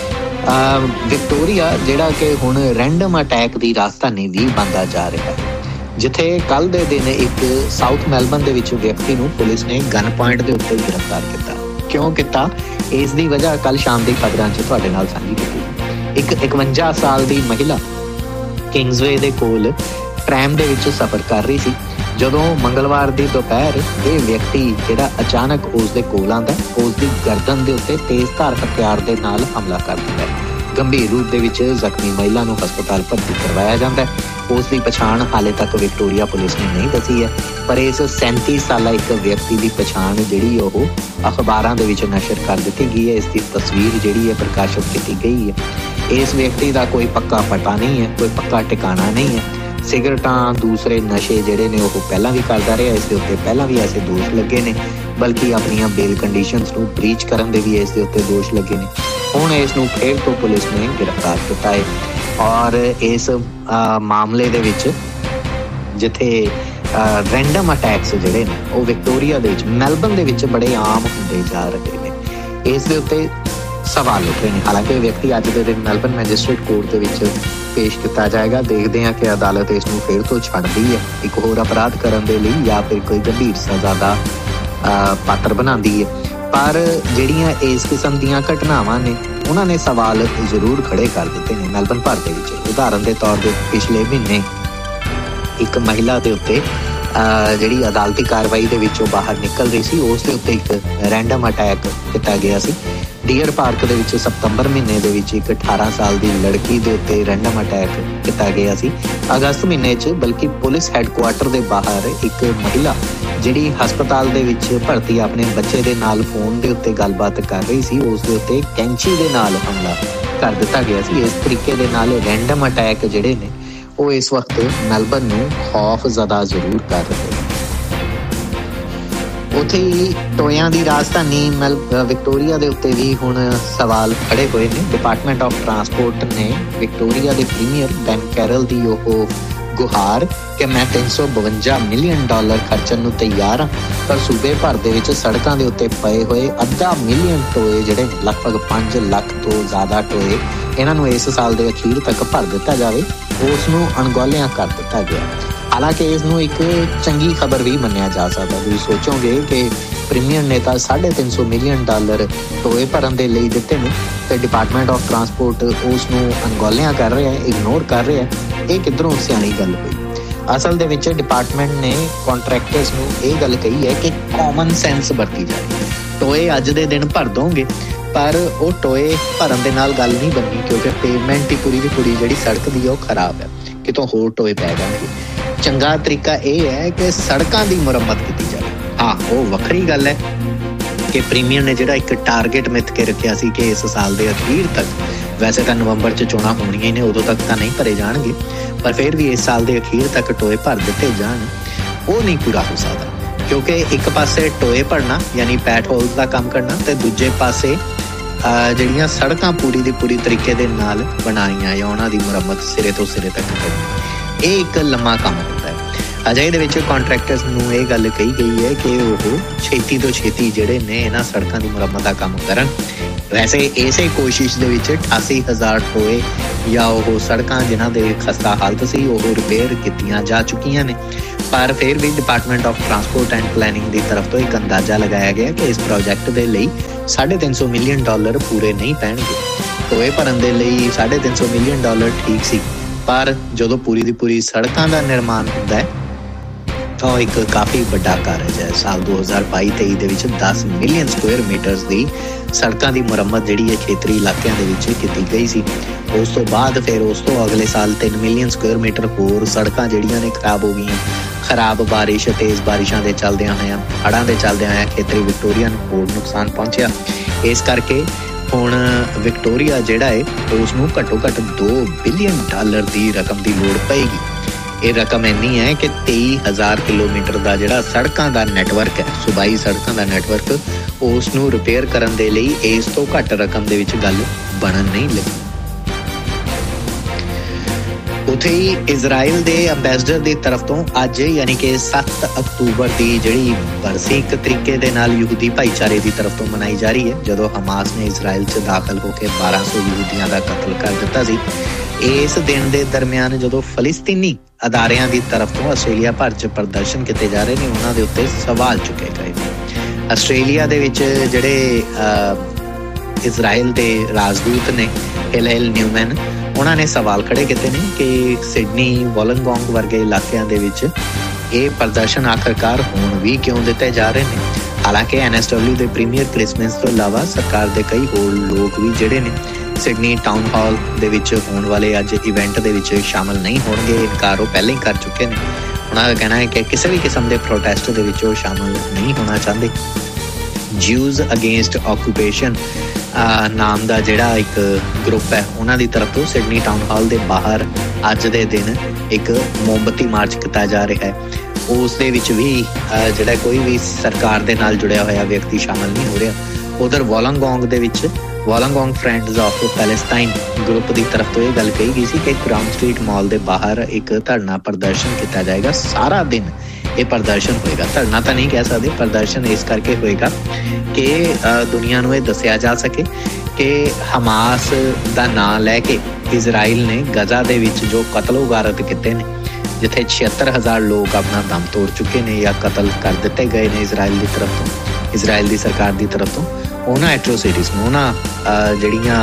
ਵਿਕਟੋਰੀਆ ਜਿਹੜਾ ਕਿ ਹੁਣ ਰੈਂਡਮ ਅਟੈਕ ਦੀ ਰਾਜਧਾਨੀ ਵੀ ਬਣਦਾ ਜਾ ਰਿਹਾ ਹੈ, ਜਿੱਥੇ ਕੱਲ੍ਹ ਦੇ ਦਿਨ ਇੱਕ ਸਾਊਥ ਮੈਲਬਨ ਦੇ ਵਿੱਚ ਵਿਅਕਤੀ ਨੂੰ ਪੁਲਿਸ ਨੇ ਗਨ ਪੁਆਇੰਟ ਦੇ ਉੱਤੇ ਗ੍ਰਿਫਤਾਰ ਕੀਤਾ। ਕਿਉਂ ਕੀਤਾ? ਇਸ ਦੀ ਵਜ੍ਹਾ ਕੱਲ੍ਹ ਸ਼ਾਮ ਦੀ ਖਬਰਾਂ 'ਚ ਤੁਹਾਡੇ ਨਾਲ ਸਾਂਝੀ ਕੀਤੀ। ਇੱਕ ਇਕਵੰਜਾ ਸਾਲ ਦੀ ਮਹਿਲਾ ਕਿੰਗਸਵੇ ਦੇ ਕੋਲ ਟ੍ਰੈਮ ਦੇ ਵਿੱਚ ਸਫ਼ਰ ਕਰ ਰਹੀ ਸੀ ਜਦੋਂ ਮੰਗਲਵਾਰ ਦੀ ਦੁਪਹਿਰ ਇਹ ਵਿਅਕਤੀ ਜਿਹੜਾ ਅਚਾਨਕ ਉਸ ਦੇ ਕੋਲ ਆਉਂਦਾ, ਉਸ ਦੀ ਗਰਦਨ ਦੇ ਉੱਤੇ ਤੇਜ਼ਧਾਰ ਹਥਿਆਰ ਦੇ ਨਾਲ ਹਮਲਾ ਕਰ ਦਿੰਦਾ ਹੈ। ਗੰਭੀਰ ਰੂਪ ਦੇ ਵਿੱਚ ਜ਼ਖਮੀ ਮਹਿਲਾ ਨੂੰ ਹਸਪਤਾਲ ਭਰਤੀ ਕਰਵਾਇਆ ਜਾਂਦਾ ਹੈ। ਉਸ ਦੀ ਪਛਾਣ ਹਾਲੇ ਤੱਕ ਵਿਕਟੋਰੀਆ ਪੁਲਿਸ ਨੇ ਨਹੀਂ ਦੱਸੀ ਹੈ, ਪਰ ਇਸ ਸੈਂਤੀ ਸਾਲਾ ਇੱਕ ਵਿਅਕਤੀ ਦੀ ਪਛਾਣ ਜਿਹੜੀ ਉਹ ਅਖਬਾਰਾਂ ਦੇ ਵਿੱਚ ਨਸ਼ਰ ਕਰ ਦਿੱਤੀ ਗਈ ਹੈ। ਇਸ ਦੀ ਤਸਵੀਰ ਜਿਹੜੀ ਹੈ ਪ੍ਰਕਾਸ਼ਿਤ ਕੀਤੀ ਗਈ ਹੈ। ਇਸ ਵਿਅਕਤੀ ਦਾ ਕੋਈ ਪੱਕਾ ਪਤਾ ਨਹੀਂ ਹੈ, ਕੋਈ ਪੱਕਾ ਟਿਕਾਣਾ ਨਹੀਂ ਹੈ। ਸਿਗਰਟਾਂ, ਦੂਸਰੇ ਨਸ਼ੇ ਜਿਹੜੇ ਨੇ ਉਹ ਪਹਿਲਾਂ ਵੀ ਕਰਦਾ ਰਿਹਾ, ਇਸ ਦੇ ਉੱਤੇ ਪਹਿਲਾਂ ਵੀ ਐਸੇ ਦੋਸ਼ ਲੱਗੇ ਨੇ, ਬਲਕਿ ਆਪਣੀਆਂ ਬੇਲ ਕੰਡੀਸ਼ਨਸ ਨੂੰ ਬ੍ਰੀਚ ਕਰਨ ਦੇ ਵੀ ਇਸ ਦੇ ਉੱਤੇ ਦੋਸ਼ ਲੱਗੇ ਨੇ। ਹੁਣ ਇਸ ਨੂੰ ਫਿਰ ਤੋਂ ਪੁਲਿਸ ਨੇ ਗ੍ਰਿਫਤਾਰ ਕੀਤਾ ਹੈ। ਔਰ ਇਸ ਮਾਮਲੇ ਦੇ ਵਿੱਚ ਜਿੱਥੇ ਰੈਂਡਮ ਅਟੈਕਸ ਜਿਹੜੇ ਨੇ ਉਹ ਵਿਕਟੋਰੀਆ ਦੇ ਵਿੱਚ, ਮੈਲਬਨ ਦੇ ਵਿੱਚ ਬੜੇ ਆਮ ਹੁੰਦੇ ਜਾ ਰਹੇ ਨੇ, ਇਸ ਦੇ ਉੱਤੇ ਸਵਾਲ ਉੱਠ ਰਹੇ ਨੇ। ਹਾਲਾਂਕਿ ਇਹ ਵਿਅਕਤੀ ਅੱਜ ਦੇ ਦਿਨ ਮੈਲਬਨ ਮੈਜਿਸਟ੍ਰੇਟ ਕੋਰਟ ਦੇ ਵਿੱਚ ਪੇਸ਼ ਕੀਤਾ ਜਾਏਗਾ। ਦੇਖਦੇ ਹਾਂ ਕਿ ਅਦਾਲਤ ਇਸ ਨੂੰ ਫਿਰ ਤੋਂ ਛੱਡਦੀ ਹੈ ਇੱਕ ਹੋਰ ਅਪਰਾਧ ਕਰਨ ਦੇ ਲਈ ਜਾਂ ਫਿਰ ਕੋਈ ਗੰਭੀਰ ਸਜ਼ਾ ਦਾ ਪਾਤਰ ਬਣਾਉਂਦੀ ਹੈ। ਪਰ ਜਿਹੜੀਆਂ ਇਸ ਕਿਸਮ ਦੀਆਂ ਘਟਨਾਵਾਂ ਨੇ ਉਹਨਾਂ ਨੇ ਸਵਾਲ ਜ਼ਰੂਰ ਖੜੇ ਕਰ ਦਿੱਤੇ ਨੇ ਮੈਲਬਨ ਭਰ ਦੇ ਵਿੱਚ। ਉਦਾਹਰਨ ਦੇ ਤੌਰ 'ਤੇ ਪਿਛਲੇ ਮਹੀਨੇ ਇੱਕ ਮਹਿਲਾ ਦੇ ਉੱਤੇ ਜਿਹੜੀ ਅਦਾਲਤੀ ਕਾਰਵਾਈ ਦੇ ਵਿੱਚੋਂ ਬਾਹਰ ਨਿਕਲ ਰਹੀ ਸੀ, ਉਸ ਦੇ ਉੱਤੇ ਇੱਕ ਰੈਂਡਮ ਅਟੈਕ ਕੀਤਾ ਗਿਆ ਸੀ। ਡੀਅਰ ਪਾਰਕ ਦੇ ਵਿੱਚ ਸਤੰਬਰ ਮਹੀਨੇ ਦੇ ਵਿੱਚ ਇੱਕ ਅਠਾਰਾਂ ਸਾਲ ਦੀ ਲੜਕੀ ਦੇ ਉੱਤੇ ਰੈਂਡਮ ਅਟੈਕ ਕੀਤਾ ਗਿਆ ਸੀ। ਅਗਸਤ ਮਹੀਨੇ 'ਚ ਬਲਕਿ ਪੁਲਿਸ ਹੈੱਡਕੁਆਟਰ ਦੇ ਬਾਹਰ ਇੱਕ ਮਹਿਲਾ ਜਿਹੜੀ ਹਸਪਤਾਲ ਦੇ ਵਿੱਚ ਭਰਤੀ ਆਪਣੇ ਬੱਚੇ ਦੇ ਨਾਲ ਫੋਨ ਦੇ ਉੱਤੇ ਗੱਲਬਾਤ ਕਰ ਰਹੀ ਸੀ, ਉਸ ਦੇ ਉੱਤੇ ਕੈਂਚੀ ਦੇ ਨਾਲ ਹਮਲਾ ਕਰ ਦਿੱਤਾ ਗਿਆ ਸੀ। ਇਸ ਤਰੀਕੇ ਦੇ ਨਾਲ ਰੈਂਡਮ ਅਟੈਕ ਜਿਹੜੇ ਨੇ ਉਹ ਇਸ ਵਕਤ ਮੈਲਬਨ ਨੂੰ ਖੌਫ ਜ਼ਦਾ ਜ਼ਰੂਰ ਕਰ ਰਹੇ ਨੇ। ਉੱਥੇ ਹੀ ਟੋਇਆਂ ਦੀ ਰਾਜਧਾਨੀ ਮੈਲ ਵਿਕਟੋਰੀਆ ਦੇ ਉੱਤੇ ਵੀ ਹੁਣ ਸਵਾਲ ਖੜੇ ਹੋਏ ਨੇ। ਡਿਪਾਰਟਮੈਂਟ ਆਫ ਟਰਾਂਸਪੋਰਟ ਨੇ ਵਿਕਟੋਰੀਆ ਦੇ ਪ੍ਰੀਮੀਅਰ ਬੈਨ ਕੈਰਲ ਦੀ ਉਹ ਗੁਹਾਰ ਕਿ ਮੈਂ ਤਿੰਨ ਸੌ ਬਵੰਜਾ ਮਿਲੀਅਨ ਡਾਲਰ ਖਰਚਣ ਨੂੰ ਤਿਆਰ ਹਾਂ, ਪਰ ਸੂਬੇ ਭਰ ਦੇ ਵਿੱਚ ਸੜਕਾਂ ਦੇ ਉੱਤੇ ਪਏ ਹੋਏ ਅੱਧਾ ਮਿਲੀਅਨ ਟੋਏ ਜਿਹੜੇ ਲਗਭਗ ਪੰਜ ਲੱਖ ਤੋਂ ਜ਼ਿਆਦਾ ਟੋਏ, ਇਹਨਾਂ ਨੂੰ ਇਸ ਸਾਲ ਦੇ ਅਖੀਰ ਤੱਕ ਭਰ ਦਿੱਤਾ ਜਾਵੇ, ਉਸ ਨੂੰ ਅਣਗੌਲਿਆਂ ਕਰ ਦਿੱਤਾ ਗਿਆ। ਹਾਲਾਂਕਿ ਇਸ ਨੂੰ ਇੱਕ ਚੰਗੀ ਖਬਰ ਵੀ ਮੰਨਿਆ ਜਾ ਸਕਦਾ। ਤੁਸੀਂ ਸੋਚੋਗੇ ਕਿ ਪ੍ਰੀਮੀਅਰ ਨੇ ਤਾਂ ਸਾਢੇ ਤਿੰਨ ਸੌ ਮਿਲੀਅਨ ਡਾਲਰ ਟੋਏ ਭਰਨ ਦੇ ਲਈ ਦਿੱਤੇ ਨੇ ਤੇ ਡਿਪਾਰਟਮੈਂਟ ਆਫ ਟਰਾਂਸਪੋਰਟ ਉਸ ਨੂੰ ਅਣਗੌਲਿਆਂ ਕਰ ਰਿਹਾ ਹੈ, ਇਗਨੋਰ ਕਰ ਰਿਹਾ ਹੈ। ਇਹ ਕਿੱਧਰੋਂ ਸਿਆਣੀ ਗੱਲ ਹੋਈ? ਅਸਲ ਦੇ ਵਿੱਚ ਡਿਪਾਰਟਮੈਂਟ ਨੇ ਕੰਟਰੈਕਟਰਸ ਨੂੰ ਇਹ ਗੱਲ ਕਹੀ ਹੈ ਕਿ ਕਾਮਨ ਸੈਂਸ ਵਰਤੀ ਜਾਵੇ। ਟੋਏ ਅੱਜ ਦੇ ਦਿਨ ਭਰ ਦੋਗੇ, ਪਰ ਉਹ ਟੋਏ ਭਰਨ ਦੇ ਨਾਲ ਗੱਲ ਨਹੀਂ ਬਣਨੀ, ਕਿਉਂਕਿ ਪੇਮੈਂਟ ਹੀ ਪੂਰੀ ਦੀ ਪੂਰੀ ਜਿਹੜੀ ਸੜਕ ਦੀ ਉਹ ਖਰਾਬ ਹੈ, ਕਿਤੋਂ ਹੋਰ ਟੋਏ ਪੈ ਜਾਣਗੇ। ਚੰਗਾ ਤਰੀਕਾ ਇਹ ਹੈ ਕਿ ਸੜਕਾਂ ਦੀ ਮੁਰੰਮਤ ਕੀਤੀ ਜਾਵੇ। ਹਾਂ, ਉਹ ਵੱਖਰੀ ਗੱਲ ਹੈ ਕਿ ਪ੍ਰੀਮੀਅਰ ਨੇ ਜਿਹੜਾ ਇੱਕ ਟਾਰਗੇਟ ਮਿੱਥ ਕੇ ਰੱਖਿਆ ਸੀ ਕਿ ਇਸ ਸਾਲ ਦੇ ਅਖੀਰ ਤੱਕ, ਵੈਸੇ ਤਾਂ ਨਵੰਬਰ 'ਚ ਚੋਣਾਂ ਹੋਣੀਆਂ ਹੀ ਨੇ, ਉਦੋਂ ਤੱਕ ਤਾਂ ਨਹੀਂ ਭਰੇ ਜਾਣਗੇ, ਪਰ ਫਿਰ ਵੀ ਇਸ ਸਾਲ ਦੇ ਅਖੀਰ ਤੱਕ ਟੋਏ ਭਰ ਦਿੱਤੇ ਜਾਣ, ਉਹ ਨਹੀਂ ਪੂਰਾ ਹੋ ਸਕਦਾ। ਕਿਉਂਕਿ ਇੱਕ ਪਾਸੇ ਟੋਏ ਭਰਨਾ ਯਾਨੀ ਪੈਟ ਹੋਲਸ ਦਾ ਕੰਮ ਕਰਨਾ ਤੇ ਦੂਜੇ ਪਾਸੇ ਜਿਹੜੀਆਂ ਸੜਕਾਂ ਪੂਰੀ ਦੀ ਪੂਰੀ ਤਰੀਕੇ ਦੇ ਨਾਲ ਬਣਾਈਆਂ ਜਾਂ ਉਹਨਾਂ ਦੀ ਮੁਰੰਮਤ ਸਿਰੇ ਤੋਂ ਸਿਰੇ ਤੱਕ ਕਰਨੀ, ਇਹ ਇੱਕ ਲੰਮਾ ਕੰਮ ਹੁੰਦਾ ਹੈ। ਅਜੇ ਇਹਦੇ ਵਿੱਚ ਕੰਟਰੈਕਟਰਸ ਨੂੰ ਇਹ ਗੱਲ ਕਹੀ ਗਈ ਹੈ ਕਿ ਉਹ ਛੇਤੀ ਤੋਂ ਛੇਤੀ ਜਿਹੜੇ ਨੇ ਇਹਨਾਂ ਸੜਕਾਂ ਦੀ ਮੁਰੰਮਤ ਦਾ ਕੰਮ ਕਰਨ। ਵੈਸੇ ਇਸੇ ਕੋਸ਼ਿਸ਼ ਦੇ ਵਿੱਚ ਅਠਾਸੀ ਹਜ਼ਾਰ ਟੋਏ ਜਾਂ ਉਹ ਸੜਕਾਂ ਜਿਨ੍ਹਾਂ ਦੇ ਖਸਤਾ ਹਾਲਤ ਸੀ ਉਹ ਰਿਪੇਅਰ ਕੀਤੀਆਂ ਜਾ ਚੁੱਕੀਆਂ ਨੇ। ਪਰ ਫਿਰ ਵੀ department of transport and planning ਦੀ ਤਰਫ ਤੋਂ ਇੱਕ ਅੰਦਾਜ਼ਾ ਲਗਾਇਆ ਗਿਆ ਕਿ ਇਸ ਪ੍ਰੋਜੈਕਟ ਦੇ ਲਈ ਸਾਢੇ ਤਿੰਨ ਸੌ ਮਿਲੀਅਨ ਡਾਲਰ ਪੂਰੇ ਨਹੀਂ ਪੈਣਗੇ। ਟੋਏ ਭਰਨ ਦੇ ਲਈ ਸਾਢੇ ਤਿੰਨ ਸੌ ਮਿਲੀਅਨ ਡਾਲਰ ਠੀਕ ਸੀ, ਪਰ ਜਦੋਂ ਪੂਰੀ ਦੀ ਪੂਰੀ ਸੜਕਾਂ ਦਾ ਨਿਰਮਾਣ ਹੁੰਦਾ ਹੈ ਤਾਂ ਇੱਕ ਕਾਫੀ ਵੱਡਾ ਕਾਰਜ ਹੈ। ਸਾਲ ਦੋ ਹਜ਼ਾਰ ਬਾਈ ਤੇਈ ਦੇ ਵਿੱਚ ਦਸ ਮਿਲੀਅਨ ਸਕੁਅਰ ਮੀਟਰਸ ਦੀ ਸੜਕਾਂ ਦੀ ਮੁਰੰਮਤ ਜਿਹੜੀ ਹੈ ਖੇਤਰੀ ਇਲਾਕਿਆਂ ਦੇ ਵਿੱਚ ਕੀਤੀ ਗਈ ਸੀ। ਉਸ ਤੋਂ ਬਾਅਦ ਫਿਰ ਉਸ ਤੋਂ ਅਗਲੇ ਸਾਲ ਤਿੰਨ ਮਿਲੀਅਨ ਸਕੁਅਰ ਮੀਟਰ ਹੋਰ ਸੜਕਾਂ ਜਿਹੜੀਆਂ ਨੇ ਖਰਾਬ ਹੋ ਗਈਆਂ। ਖਰਾਬ ਬਾਰਿਸ਼, ਤੇਜ਼ ਬਾਰਿਸ਼ਾਂ ਦੇ ਚੱਲਦਿਆਂ ਹੋਇਆਂ, ਹੜ੍ਹਾਂ ਦੇ ਚੱਲਦਿਆਂ ਹੋਇਆਂ ਖੇਤਰੀ ਵਿਕਟੋਰੀਆ ਨੂੰ ਹੋਰ ਨੁਕਸਾਨ ਪਹੁੰਚਿਆ। ਇਸ ਕਰਕੇ ਹੁਣ ਵਿਕਟੋਰੀਆ ਜਿਹੜਾ ਹੈ ਉਸ ਨੂੰ ਘੱਟੋ ਘੱਟ ਦੋ ਬਿਲੀਅਨ ਡਾਲਰ ਦੀ ਰਕਮ ਦੀ ਲੋੜ ਪਏਗੀ। ਇਹ ਰਕਮ ਇੰਨੀ ਹੈ ਕਿ ਤੇਈ ਹਜ਼ਾਰ ਕਿਲੋਮੀਟਰ ਦਾ ਜਿਹੜਾ ਸੜਕਾਂ ਦਾ ਨੈਟਵਰਕ ਹੈ, ਸੂਬਾਈ ਸੜਕਾਂ ਦਾ ਨੈਟਵਰਕ, ਉਸ ਨੂੰ ਰਿਪੇਅਰ ਕਰਨ ਦੇ ਲਈ ਇਸ ਤੋਂ ਘੱਟ ਰਕਮ ਦੇ ਵਿੱਚ ਗੱਲ ਬਣਨ ਨਹੀਂ ਲੱਗੀ। ਉੱਥੇ ਹੀ ਇਜ਼ਰਾਈਲ ਦੇ ਅੰਬੈਸਡਰ ਦੀ ਤਰਫ ਤੋਂ ਅੱਜ ਯਾਨੀ ਕਿ ਸੱਤ ਅਕਤੂਬਰ ਦੀ ਜਿਹੜੀ ਬਰਸੀ ਇੱਕ ਤਰੀਕੇ ਦੇ ਨਾਲ ਯਹੂਦੀ ਭਾਈਚਾਰੇ ਦੀ ਤਰਫ ਤੋਂ ਮਨਾਈ ਜਾ ਰਹੀ ਹੈ, ਜਦੋਂ ਹਮਾਸ ਨੇ ਇਜ਼ਰਾਈਲ 'ਚ ਦਾਖਲ ਹੋ ਕੇ ਬਾਰਾਂ ਸੌ ਯਹੂਦੀਆਂ ਦਾ ਕਤਲ ਕਰ ਦਿੱਤਾ ਸੀ। ਇਸ ਦਿਨ ਦੇ ਦਰਮਿਆਨ ਜਦੋਂ ਫਲਸਤੀਨੀ ਅਦਾਰਿਆਂ ਦੀ ਤਰਫ ਤੋਂ ਆਸਟ੍ਰੇਲੀਆ ਭਰ 'ਚ ਪ੍ਰਦਰਸ਼ਨ ਕੀਤੇ ਜਾ ਰਹੇ ਨੇ, ਉਹਨਾਂ ਦੇ ਉੱਤੇ ਸਵਾਲ ਚੁੱਕੇ ਗਏ ਨੇ। ਆਸਟ੍ਰੇਲੀਆ ਦੇ ਵਿੱਚ ਜਿਹੜੇ ਇਜ਼ਰਾਈਲ ਦੇ ਰਾਜਦੂਤ ਨੇ ਹਿਲੇਲ ਨਿਊਮੈਨ, ਉਹਨਾਂ ਨੇ ਸਵਾਲ ਖੜੇ ਕੀਤੇ ਨੇ ਕਿ ਸਿਡਨੀ, ਵੋਲਨਗੋਂਗ ਵਰਗੇ ਇਲਾਕਿਆਂ ਦੇ ਵਿੱਚ ਇਹ ਪ੍ਰਦਰਸ਼ਨ ਆਖਰਕਾਰ ਹੁਣ ਵੀ ਕਿਉਂ ਦਿੱਤੇ ਜਾ ਰਹੇ ਨੇ। ਹਾਲਾਂਕਿ ਐਨ ਐਸ ਡਬਲਿਊ ਦੇ ਪ੍ਰੀਮੀਅਰ ਕ੍ਰਿਸਮਸ ਤੋਂ ਇਲਾਵਾ ਸਰਕਾਰ ਦੇ ਕਈ ਹੋਰ ਲੋਕ ਵੀ ਜਿਹੜੇ ਨੇ ਸਿਡਨੀ ਟਾਊਨ ਹਾਲ ਦੇ ਵਿੱਚ ਹੋਣ ਵਾਲੇ ਅੱਜ ਇਵੈਂਟ ਦੇ ਵਿੱਚ ਸ਼ਾਮਲ ਨਹੀਂ ਹੋਣਗੇ। ਇਨਕਾਰ ਉਹ ਪਹਿਲਾਂ ਹੀ ਕਰ ਚੁੱਕੇ ਨੇ। ਉਹਨਾਂ ਦਾ ਕਹਿਣਾ ਹੈ ਕਿ ਕਿਸੇ ਵੀ ਕਿਸਮ ਦੇ ਪ੍ਰੋਟੈਸਟ ਦੇ ਵਿੱਚ ਉਹ ਸ਼ਾਮਲ ਨਹੀਂ ਹੋਣਾ ਚਾਹੁੰਦੇ। ਜਿਊਜ਼ ਅਗੇਂਸਟ ਆਕੂਪੇਸ਼ਨ ਨਾਮ ਦਾ ਜਿਹੜਾ ਇੱਕ ਗਰੁੱਪ ਹੈ, ਉਹਨਾਂ ਦੀ ਤਰਫ ਤੋਂ ਸਿਡਨੀ ਟਾਊਨ ਹਾਲ ਦੇ ਬਾਹਰ ਅੱਜ ਦੇ ਦਿਨ ਇੱਕ ਮੋਮਬੱਤੀ ਮਾਰਚ ਕੀਤਾ ਜਾ ਰਿਹਾ ਹੈ। ਉਸ ਦੇ ਵਿੱਚ ਵੀ ਜਿਹੜਾ ਕੋਈ ਵੀ ਸਰਕਾਰ ਦੇ ਨਾਲ ਜੁੜਿਆ ਹੋਇਆ ਵਿਅਕਤੀ ਸ਼ਾਮਲ ਨਹੀਂ ਹੋ ਰਿਹਾ। ਉਧਰ ਵੋਲਨਗੋਂਗ ਦੇ ਵਿੱਚ ਵੋਲਨਗੋਂਗ ਫਰੈਂਡਸ ਆਫ ਪੈਲੇਸਟਾਈਨ ਗਰੁੱਪ ਦੀ ਤਰਫ ਤੋਂ ਇਹ ਗੱਲ ਕਹੀ ਗਈ ਸੀ ਕਿ ਕਰਾਊਨ ਸਟਰੀਟ ਮਾਲ ਦੇ ਬਾਹਰ ਇੱਕ ਧਰਨਾ ਪ੍ਰਦਰਸ਼ਨ ਕੀਤਾ ਜਾਏਗਾ। ਸਾਰਾ ਦਿਨ ਇਹ ਪ੍ਰਦਰਸ਼ਨ ਹੋਏਗਾ। ਧਰਨਾ ਤਾਂ ਨਹੀਂ ਕਹਿ ਸਕਦੇ, ਪ੍ਰਦਰਸ਼ਨ ਇਸ ਕਰਕੇ ਹੋਏਗਾ ਕਿ ਦੁਨੀਆ ਨੂੰ ਇਹ ਦੱਸਿਆ ਜਾ ਸਕੇ ਕਿ ਹਮਾਸ ਦਾ ਨਾਂ ਲੈ ਕੇ ਇਜ਼ਰਾਈਲ ਨੇ ਗਜ਼ਾ ਦੇ ਵਿੱਚ ਜੋ ਕਤਲੋ ਗਾਰਤ ਕੀਤੇ ਨੇ, ਜਿੱਥੇ ਛਿਹੱਤਰ ਹਜ਼ਾਰ ਲੋਕ ਆਪਣਾ ਦਮ ਤੋੜ ਚੁੱਕੇ ਨੇ ਜਾਂ ਕਤਲ ਕਰ ਦਿੱਤੇ ਗਏ ਨੇ ਇਜ਼ਰਾਈਲ ਦੀ ਤਰਫ ਤੋਂ, ਇਜ਼ਰਾਈਲ ਦੀ ਸਰਕਾਰ ਦੀ ਤਰਫ ਤੋਂ, ਉਹਨਾਂ ਐਟਰੋਸਿਟੀਜ਼ ਨੂੰ, ਉਹਨਾਂ ਜਿਹੜੀਆਂ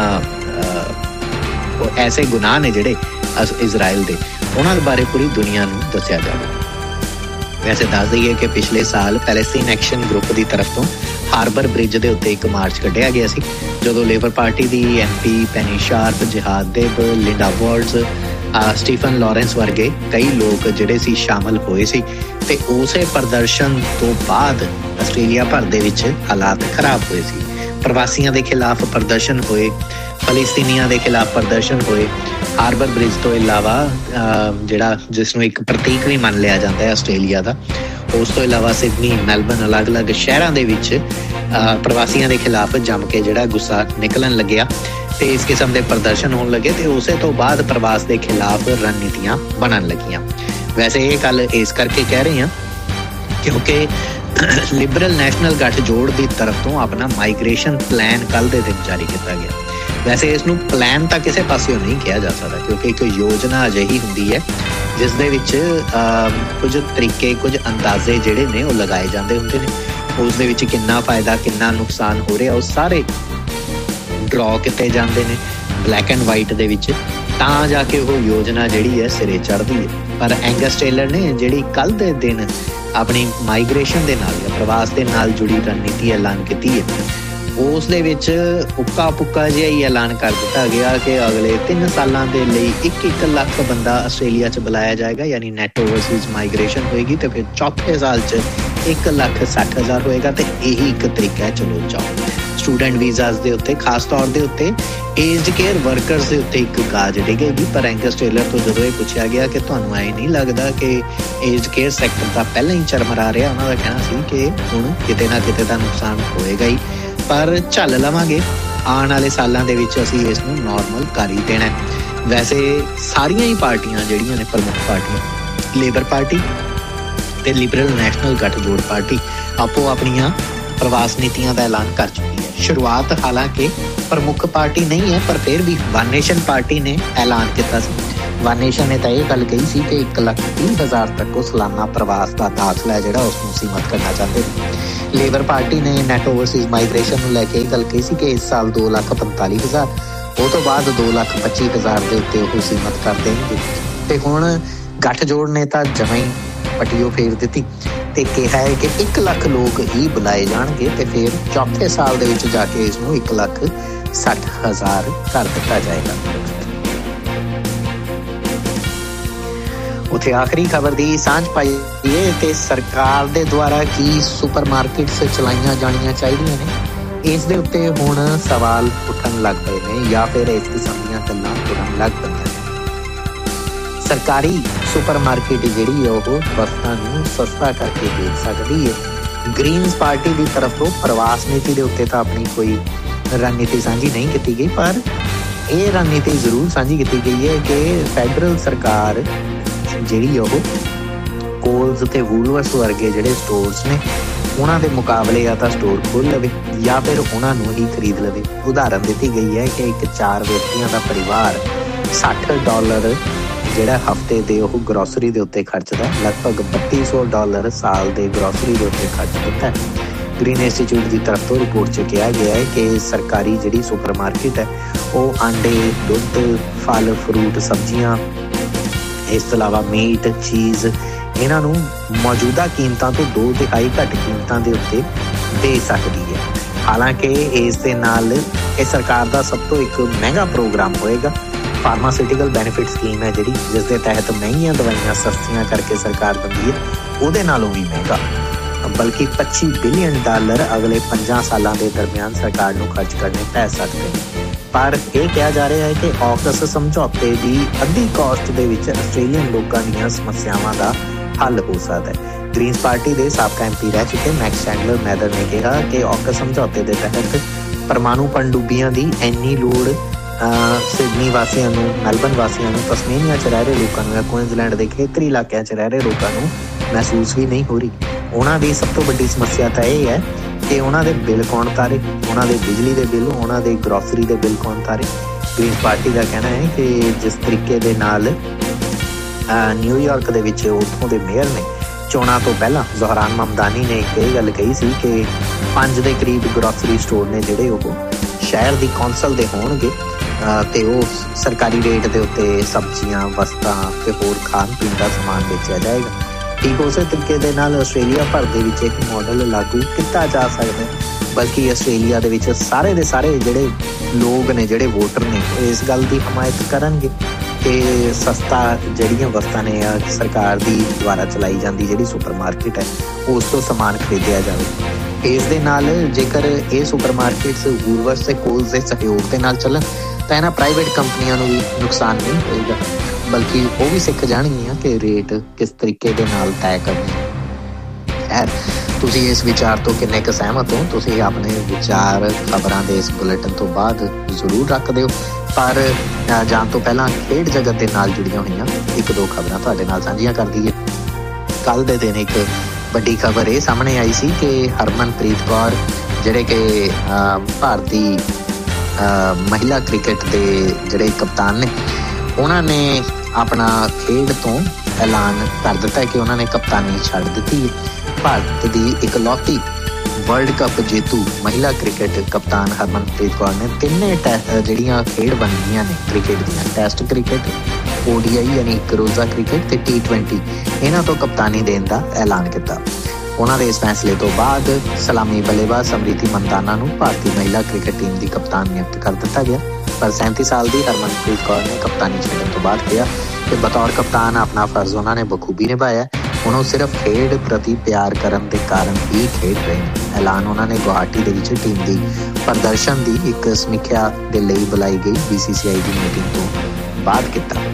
ਐਸੇ ਗੁਨਾਹ ਨੇ ਜਿਹੜੇ ਇਜ਼ਰਾਈਲ ਦੇ, ਉਹਨਾਂ ਦੇ ਬਾਰੇ ਪੂਰੀ ਦੁਨੀਆ ਨੂੰ ਦੱਸਿਆ ਜਾਵੇ। ਵੈਸੇ ਦੱਸ ਦਈਏ ਕਿ ਪਿਛਲੇ ਸਾਲ ਪੈਲੇਸਟੀਨ ਐਕਸ਼ਨ ਗਰੁੱਪ ਦੀ ਤਰਫ ਤੋਂ ਹਾਰਬਰ ਬ੍ਰਿਜ ਦੇ ਉੱਤੇ ਇੱਕ ਮਾਰਚ ਕੱਢਿਆ ਗਿਆ ਸੀ, ਜਦੋਂ ਲੇਬਰ ਪਾਰਟੀ ਦੀ M P penny sharp, ਜਿਹਾਦ Deb, Linda ਵਾਲਟਸ, Stephen Lawrence ਵਰਗੇ ਕਈ ਲੋਕ ਜਿਹੜੇ ਸੀ ਸ਼ਾਮਲ ਹੋਏ ਸੀ। ਤੇ ਉਸੇ ਪ੍ਰਦਰਸ਼ਨ ਤੋਂ ਬਾਅਦ ਆਸਟ੍ਰੇਲੀਆ ਭਰ ਦੇ ਵਿੱਚ ਹਾਲਾਤ ਖਰਾਬ ਹੋਏ ਸੀ। ਪ੍ਰਵਾਸੀਆਂ ਦੇ ਖਿਲਾਫ ਪ੍ਰਦਰਸ਼ਨ ਹੋਏ, ਫਲਸਤੀਨੀਆਂ ਦੇ ਖਿਲਾਫ ਪ੍ਰਦਰਸ਼ਨ ਹੋਏ। ਹਾਰਬਰ ਬ੍ਰਿਜ ਤੋਂ ਇਲਾਵਾ ਜਿਹੜਾ ਜਿਸ ਨੂੰ ਇੱਕ ਪ੍ਰਤੀਕ ਵੀ ਮੰਨ ਲਿਆ ਜਾਂਦਾ ਹੈ ਆਸਟ੍ਰੇਲੀਆ ਦਾ, ਉਸ ਤੋਂ ਇਲਾਵਾ ਸਿਡਨੀ, ਮੈਲਬਰਨ, ਅਲੱਗ-ਅਲੱਗ ਸ਼ਹਿਰਾਂ ਦੇ ਵਿੱਚ ਪ੍ਰਵਾਸੀਆਂ ਦੇ ਖਿਲਾਫ ਜੰਮ ਕੇ ਜਿਹੜਾ ਗੁੱਸਾ ਨਿਕਲਣ ਲੱਗਿਆ ਤੇ ਇਸ ਕਿਸਮ ਦੇ ਪ੍ਰਦਰਸ਼ਨ ਹੋਣ ਲੱਗੇ ਤੇ ਉਸੇ ਤੋਂ ਬਾਅਦ ਪ੍ਰਵਾਸ ਦੇ ਖਿਲਾਫ ਰਣਨੀਤੀਆਂ ਬਣਨ ਲੱਗੀਆਂ। ਵੈਸੇ ਇਹ ਗੱਲ ਇਸ ਕਰਕੇ ਕਹਿ ਰਹੇ ਹਾਂ ਕਿਉਂਕਿ ਲਿਬਰਲ ਨੈਸ਼ਨਲ ਗੱਠਜੋੜ ਦੀ ਤਰਫ ਤੋਂ ਆਪਣਾ ਮਾਈਗ੍ਰੇਸ਼ਨ ਪਲਾਨ ਕੱਲ੍ਹ ਦੇ ਦਿਨ ਜਾਰੀ ਕੀਤਾ ਗਿਆ। ਵੈਸੇ ਇਸ ਨੂੰ ਪਲਾਨ ਤਾਂ ਕਿਸੇ ਪਾਸਿਓਂ ਨਹੀਂ ਕਿਹਾ ਜਾ ਸਕਦਾ ਕਿਉਂਕਿ ਇੱਕ ਯੋਜਨਾ ਅਜਿਹੀ ਹੁੰਦੀ ਹੈ ਜਿਸ ਦੇ ਵਿੱਚ ਕੁਝ ਤਰੀਕੇ, ਕੁਝ ਅੰਦਾਜ਼ੇ ਜਿਹੜੇ ਨੇ ਉਹ ਲਗਾਏ ਜਾਂਦੇ ਹੁੰਦੇ ਨੇ। ਉਸ ਦੇ ਵਿੱਚ ਕਿੰਨਾ ਫਾਇਦਾ, ਕਿੰਨਾ ਨੁਕਸਾਨ ਹੋ ਰਿਹਾ, ਉਹ ਸਾਰੇ ਡਰਾ ਕੀਤੇ ਜਾਂਦੇ ਨੇ ਬਲੈਕ ਐਂਡ ਵਾਈਟ ਦੇ ਵਿੱਚ, ਤਾਂ ਜਾ ਕੇ ਉਹ ਯੋਜਨਾ ਜਿਹੜੀ ਹੈ ਸਿਰੇ ਚੜ੍ਹਦੀ ਹੈ। ਪਰ ਐਂਗਸ ਟੇਲਰ ਨੇ ਜਿਹੜੀ ਕੱਲ੍ਹ ਦੇ ਦਿਨ ਆਪਣੀ ਮਾਈਗ੍ਰੇਸ਼ਨ ਦੇ ਨਾਲ ਜਾਂ ਪ੍ਰਵਾਸ ਦੇ ਨਾਲ ਜੁੜੀ ਰਣਨੀਤੀ ਐਲਾਨ ਕੀਤੀ ਹੈ, ਉਸ ਦੇ ਵਿੱਚ ਉੱਕਾ ਪੁੱਕਾ ਜਿਹਾ ਹੀ ਐਲਾਨ ਕਰ ਦਿੱਤਾ ਗਿਆ ਕਿ ਅਗਲੇ ਤਿੰਨ ਸਾਲਾਂ ਦੇ ਲਈ ਇੱਕ ਇੱਕ ਲੱਖ ਬੰਦਾ ਆਸਟ੍ਰੇਲੀਆ 'ਚ ਬੁਲਾਇਆ ਜਾਏਗਾ, ਯਾਨੀ ਨੈਟ ਓਵਰਸੀਜ਼ ਮਾਈਗ੍ਰੇਸ਼ਨ ਹੋਏਗੀ। ਤੇ ਫਿਰ ਚੌਥੇ ਸਾਲ 'ਚ ਇੱਕ ਲੱਖ ਸੱਠ ਹਜ਼ਾਰ ਹੋਏਗਾ। ਤੇ ਇਹੀ ਇੱਕ ਤਰੀਕਾ ਹੈ ਚਲੋ ਜਾਓ। ਸਟੂਡੈਂਟ ਵੀਜ਼ਾਸ ਦੇ ਉੱਤੇ, ਖਾਸ ਤੌਰ ਦੇ ਉੱਤੇ ਏਜਡ ਕੇਅਰ ਵਰਕਰਸ ਦੇ ਉੱਤੇ ਇੱਕ ਗਾਜ ਡਿੱਗੇਗੀ। ਪਰ ਐਂਗਸ ਟੇਲਰ ਤੋਂ ਜਦੋਂ ਇਹ ਪੁੱਛਿਆ ਗਿਆ ਕਿ ਤੁਹਾਨੂੰ ਐਂ ਨਹੀਂ ਲੱਗਦਾ ਕਿ ਏਜਡ ਕੇਅਰ ਸੈਕਟਰ ਤਾਂ ਪਹਿਲਾਂ ਹੀ ਚਰਮਰਾ ਰਿਹਾ, ਉਹਨਾਂ ਦਾ ਕਹਿਣਾ ਸੀ ਕਿ ਹੁਣ ਕਿਤੇ ਨਾ ਕਿਤੇ ਤਾਂ ਨੁਕਸਾਨ ਹੋਏਗਾ ਹੀ, ਪਰ ਝੱਲ ਲਵਾਂਗੇ, ਆਉਣ ਵਾਲੇ ਸਾਲਾਂ ਦੇ ਵਿੱਚ ਅਸੀਂ ਇਸ ਨੂੰ ਨੋਰਮਲ ਕਰ ਹੀ ਦੇਣਾ। ਵੈਸੇ ਸਾਰੀਆਂ ਹੀ ਪਾਰਟੀਆਂ ਜਿਹੜੀਆਂ ਨੇ ਪ੍ਰਮੁੱਖ ਪਾਰਟੀਆਂ, ਲੇਬਰ ਪਾਰਟੀ ਤੇ ਲਿਬਰਲ ਨੈਸ਼ਨਲ ਗੱਠਜੋੜ ਪਾਰਟੀ, ਆਪੋ ਆਪਣੀਆਂ ਪ੍ਰਵਾਸ ਨੀਤੀਆਂ ਦਾ ਐਲਾਨ ਕਰ ਚੁੱਕੀ ਹੈ। शुरुआत हालांकि प्रमुख पार्टी नहीं है पर फिर भी वन नेशन पार्टी ने ऐलान किया। वन नेशन ने तो यह गल कही सी कि एक लख तीह हज़ार तक सालाना प्रवास का दाखला है जिहड़ा उसनूं सीमित करना चाहते हैं। लेबर पार्टी ने नैट ओवरसीज़ माइग्रेशन नूं लैके यह गल कही सी कि इस साल दो लख पंताली हज़ार वो तो बाद दो लख पच्ची हज़ार के उत्ते वो सीमित कर देंगे। तो हुण गठजोड़ ने तो जमां ही पटियो फेर दी ते कहा है कि एक लख लोग ही बुलाए जाएंगे तो फिर चौथे साल दे विच जाके इसनूं एक लख सठ हज़ार कर दिता जाएगा। उत्थे आखिरी खबर दी सांझ पाई है कि सरकार दे द्वारा की सुपरमार्केट्स चलाईਆਂ जाणीਆਂ ਚਾਹੀਦੀਆਂ ने, इस दे उत्ते हुण सवाल उठन लग पए ने या फिर इस किस्म दीयां गल्लां तुरन लग पईਆਂ। सरकारी सुपरमार्केट जिहड़ी है वो वस्तां नूं सस्ता करके बेच सकदी है। ग्रीनस पार्टी की तरफ तो प्रवास नीति के उत्ते तो अपनी कोई रणनीति साझी नहीं की गई, पर यह रणनीति जरूर साझी की गई है कि फैडरल सरकार जिहड़ी है वो कोल्स ते वूलवर्स वर्गे जिहड़े स्टोर्स ने उन्हां दे मुकाबले या तो स्टोर खोल लवे या फिर उन्हां नूं ही खरीद लवे। उदाहरण दी गई है कि एक चार व्यक्तियों का परिवार साठ डॉलर ਜਿਹੜਾ ਹਫਤੇ ਦੇ ਉਹ ਗਰੋਸਰੀ ਦੇ ਉੱਤੇ ਖਰਚਦਾ, ਲਗਭਗ ਬੱਤੀ ਸੌ ਡਾਲਰ ਸਾਲ ਦੇ ਗਰੋਸਰੀ ਦੇ ਉੱਤੇ ਖਰਚ ਦਿੱਤਾ ਹੈ। ਗ੍ਰੀਨ ਇੰਸਟੀਚਿਊਟ ਦੀ ਤਰਫ ਤੋਂ ਰਿਪੋਰਟ 'ਚ ਕਿਹਾ ਗਿਆ ਹੈ ਕਿ ਸਰਕਾਰੀ ਜਿਹੜੀ ਸੁਪਰਮਾਰਕੀਟ ਹੈ ਉਹ ਆਂਡੇ, ਦੁੱਧ, ਫਲ, ਫਰੂਟ, ਸਬਜ਼ੀਆਂ, ਇਸ ਤੋਂ ਇਲਾਵਾ ਮੀਟ, ਚੀਜ਼ ਇਹਨਾਂ ਨੂੰ ਮੌਜੂਦਾ ਕੀਮਤਾਂ ਤੋਂ ਦੋ ਤਿਹਾਈ ਘੱਟ ਕੀਮਤਾਂ ਦੇ ਉੱਤੇ ਦੇ ਸਕਦੀ ਹੈ। ਹਾਲਾਂਕਿ ਇਸ ਦੇ ਨਾਲ ਇਹ ਸਰਕਾਰ ਦਾ ਸਭ ਤੋਂ ਇੱਕ ਮਹਿੰਗਾ ਪ੍ਰੋਗਰਾਮ ਹੋਏਗਾ। फार्मास्यूटिकल बेनिफिट स्कीम है जिहड़ी जिस दे तहत महंगियां दवाइयां सस्तियां करके सरकार दिंदी है, उहदे नालों भी महंगा, बल्कि पच्ची बिलियन डॉलर अगले पंजां सालां दे दरमियान सरकार नूं खर्च करने पै सकदे हैं। पर यह कहा जा रहा है कि ऑकस समझौते की अद्धी कॉस्ट दे विच आस्ट्रेलियन लोगों दीयां समस्यावां दा हल हो सकता है। ग्रीनस पार्टी के साबका एम पी रह चुके मैक्स चैंडलर मैदर ने कहा कि ऑकस समझौते के तहत परमाणु पनडुब्बियां की इन्नी लोड़ सिडनी वासियों नूं, मेलबर्न वासियों नूं, तस्मेनिया च रह रहे लोगों नूं, क्वींसलैंड के खेतरी इलाकों च रह रहे लोगों नूं महसूस भी नहीं हो रही। उन्हां दी सब तो वड्डी समस्या तो यह है कि उन्हां दे बिल कौन तारे, उन्हां दे बिजली के बिल, उन्हां दे ग्रोसरी के बिल कौन तारे। ग्रीनस पार्टी का कहना है कि जिस तरीके दे नाल न्यूयॉर्क दे विच उत्थों दे मेयर ने चोणां तो पहला ज़ोहरान ममदानी ने एक गल कही सी कि पंज दे करीब ग्रोसरी स्टोर ने जिहड़े वो शहर की कौंसल दे होणगे ते वो सरकारी रेट के उत्ते सब्जियां, वस्तां ते होर खाण पीण का समान बेचा जाएगा। ठीक उस तरीके दे नाल आस्ट्रेलिया भर दे विच एक मॉडल लागू किया जा सकता है, बल्कि आस्ट्रेलिया दे विच सारे दे सारे जिहड़े लोग ने, जिहड़े वोटर ने, इस गल की हिमायत करनगे कि सस्ता जिहड़ियां वस्तां ने सरकार दी द्वारा चलाई जाती जिहड़ी सुपरमार्केट है उस तो समान खरीदिया जाए। इस दे नाल जेकर ये सुपरमार्केट्स वूलवर्स ते कोल्स के सहयोग के नाल चलन तो इन्हां प्राइवेट कंपनियों को भी नुकसान नहीं होएगा, बल्कि वो भी सीख जाणगियां कि रेट किस तरीके दे नाल तय करने। खैर, तुसीं इस विचार तो किन्ने क सहमत हो? तुसीं अपने विचार खबरां दे इस बुलेटिन तो बाद जरूर रख दिओ, पर जाण तो पहलां खेड जगत दे नाल जुड़ियां होईयां एक दो खबरां तुहाडे नाल साझीआं कर दईए। कल दे दिन एक ਵੱਡੀ खबर ये सामने आई सी कि हरमनप्रीत कौर ਜਿਹੜੇ कि भारती महिला क्रिकेट के ਜਿਹੜੇ कप्तान ने उन्होंने अपना खेड तो ऐलान कर दिता है कि उन्होंने कप्तानी छड़ दी। भारत की इकलौती वर्ल्ड कप जेतू महिला क्रिकेट कप्तान हरमनप्रीत कौर ने तिन्ने ਜਿਹੜੀਆਂ खेड बनदियां ने क्रिकेट ਦੀਆਂ, test cricket, O D I यानी एक रोज़ा क्रिकेट ते टी ट्वेंटी इन्हां तो कप्तानी देने का ऐलान किया। उन्होंने इस फैसले तो बाद सलामी बल्लेबाज समृति मंदाना नूं भारतीय महिला क्रिकेट टीम की कप्तान नियुक्त कर दिता गया, पर सैंतीस साल की हरमनप्रीत कौर ने कप्तानी छड्डण तो बाद कहा कि बतौर कप्तान अपना फर्ज उन्होंने बखूबी निभाया। उन्होंने सिर्फ खेड प्रति प्यार करने के कारण ही खेड रहे। ऐलान उन्होंने गुवाहाटी दे विच टीम की प्रदर्शन की एक समीक्षा के लिए बुलाई गई बी सी सी आई की मीटिंग तो बाद किया।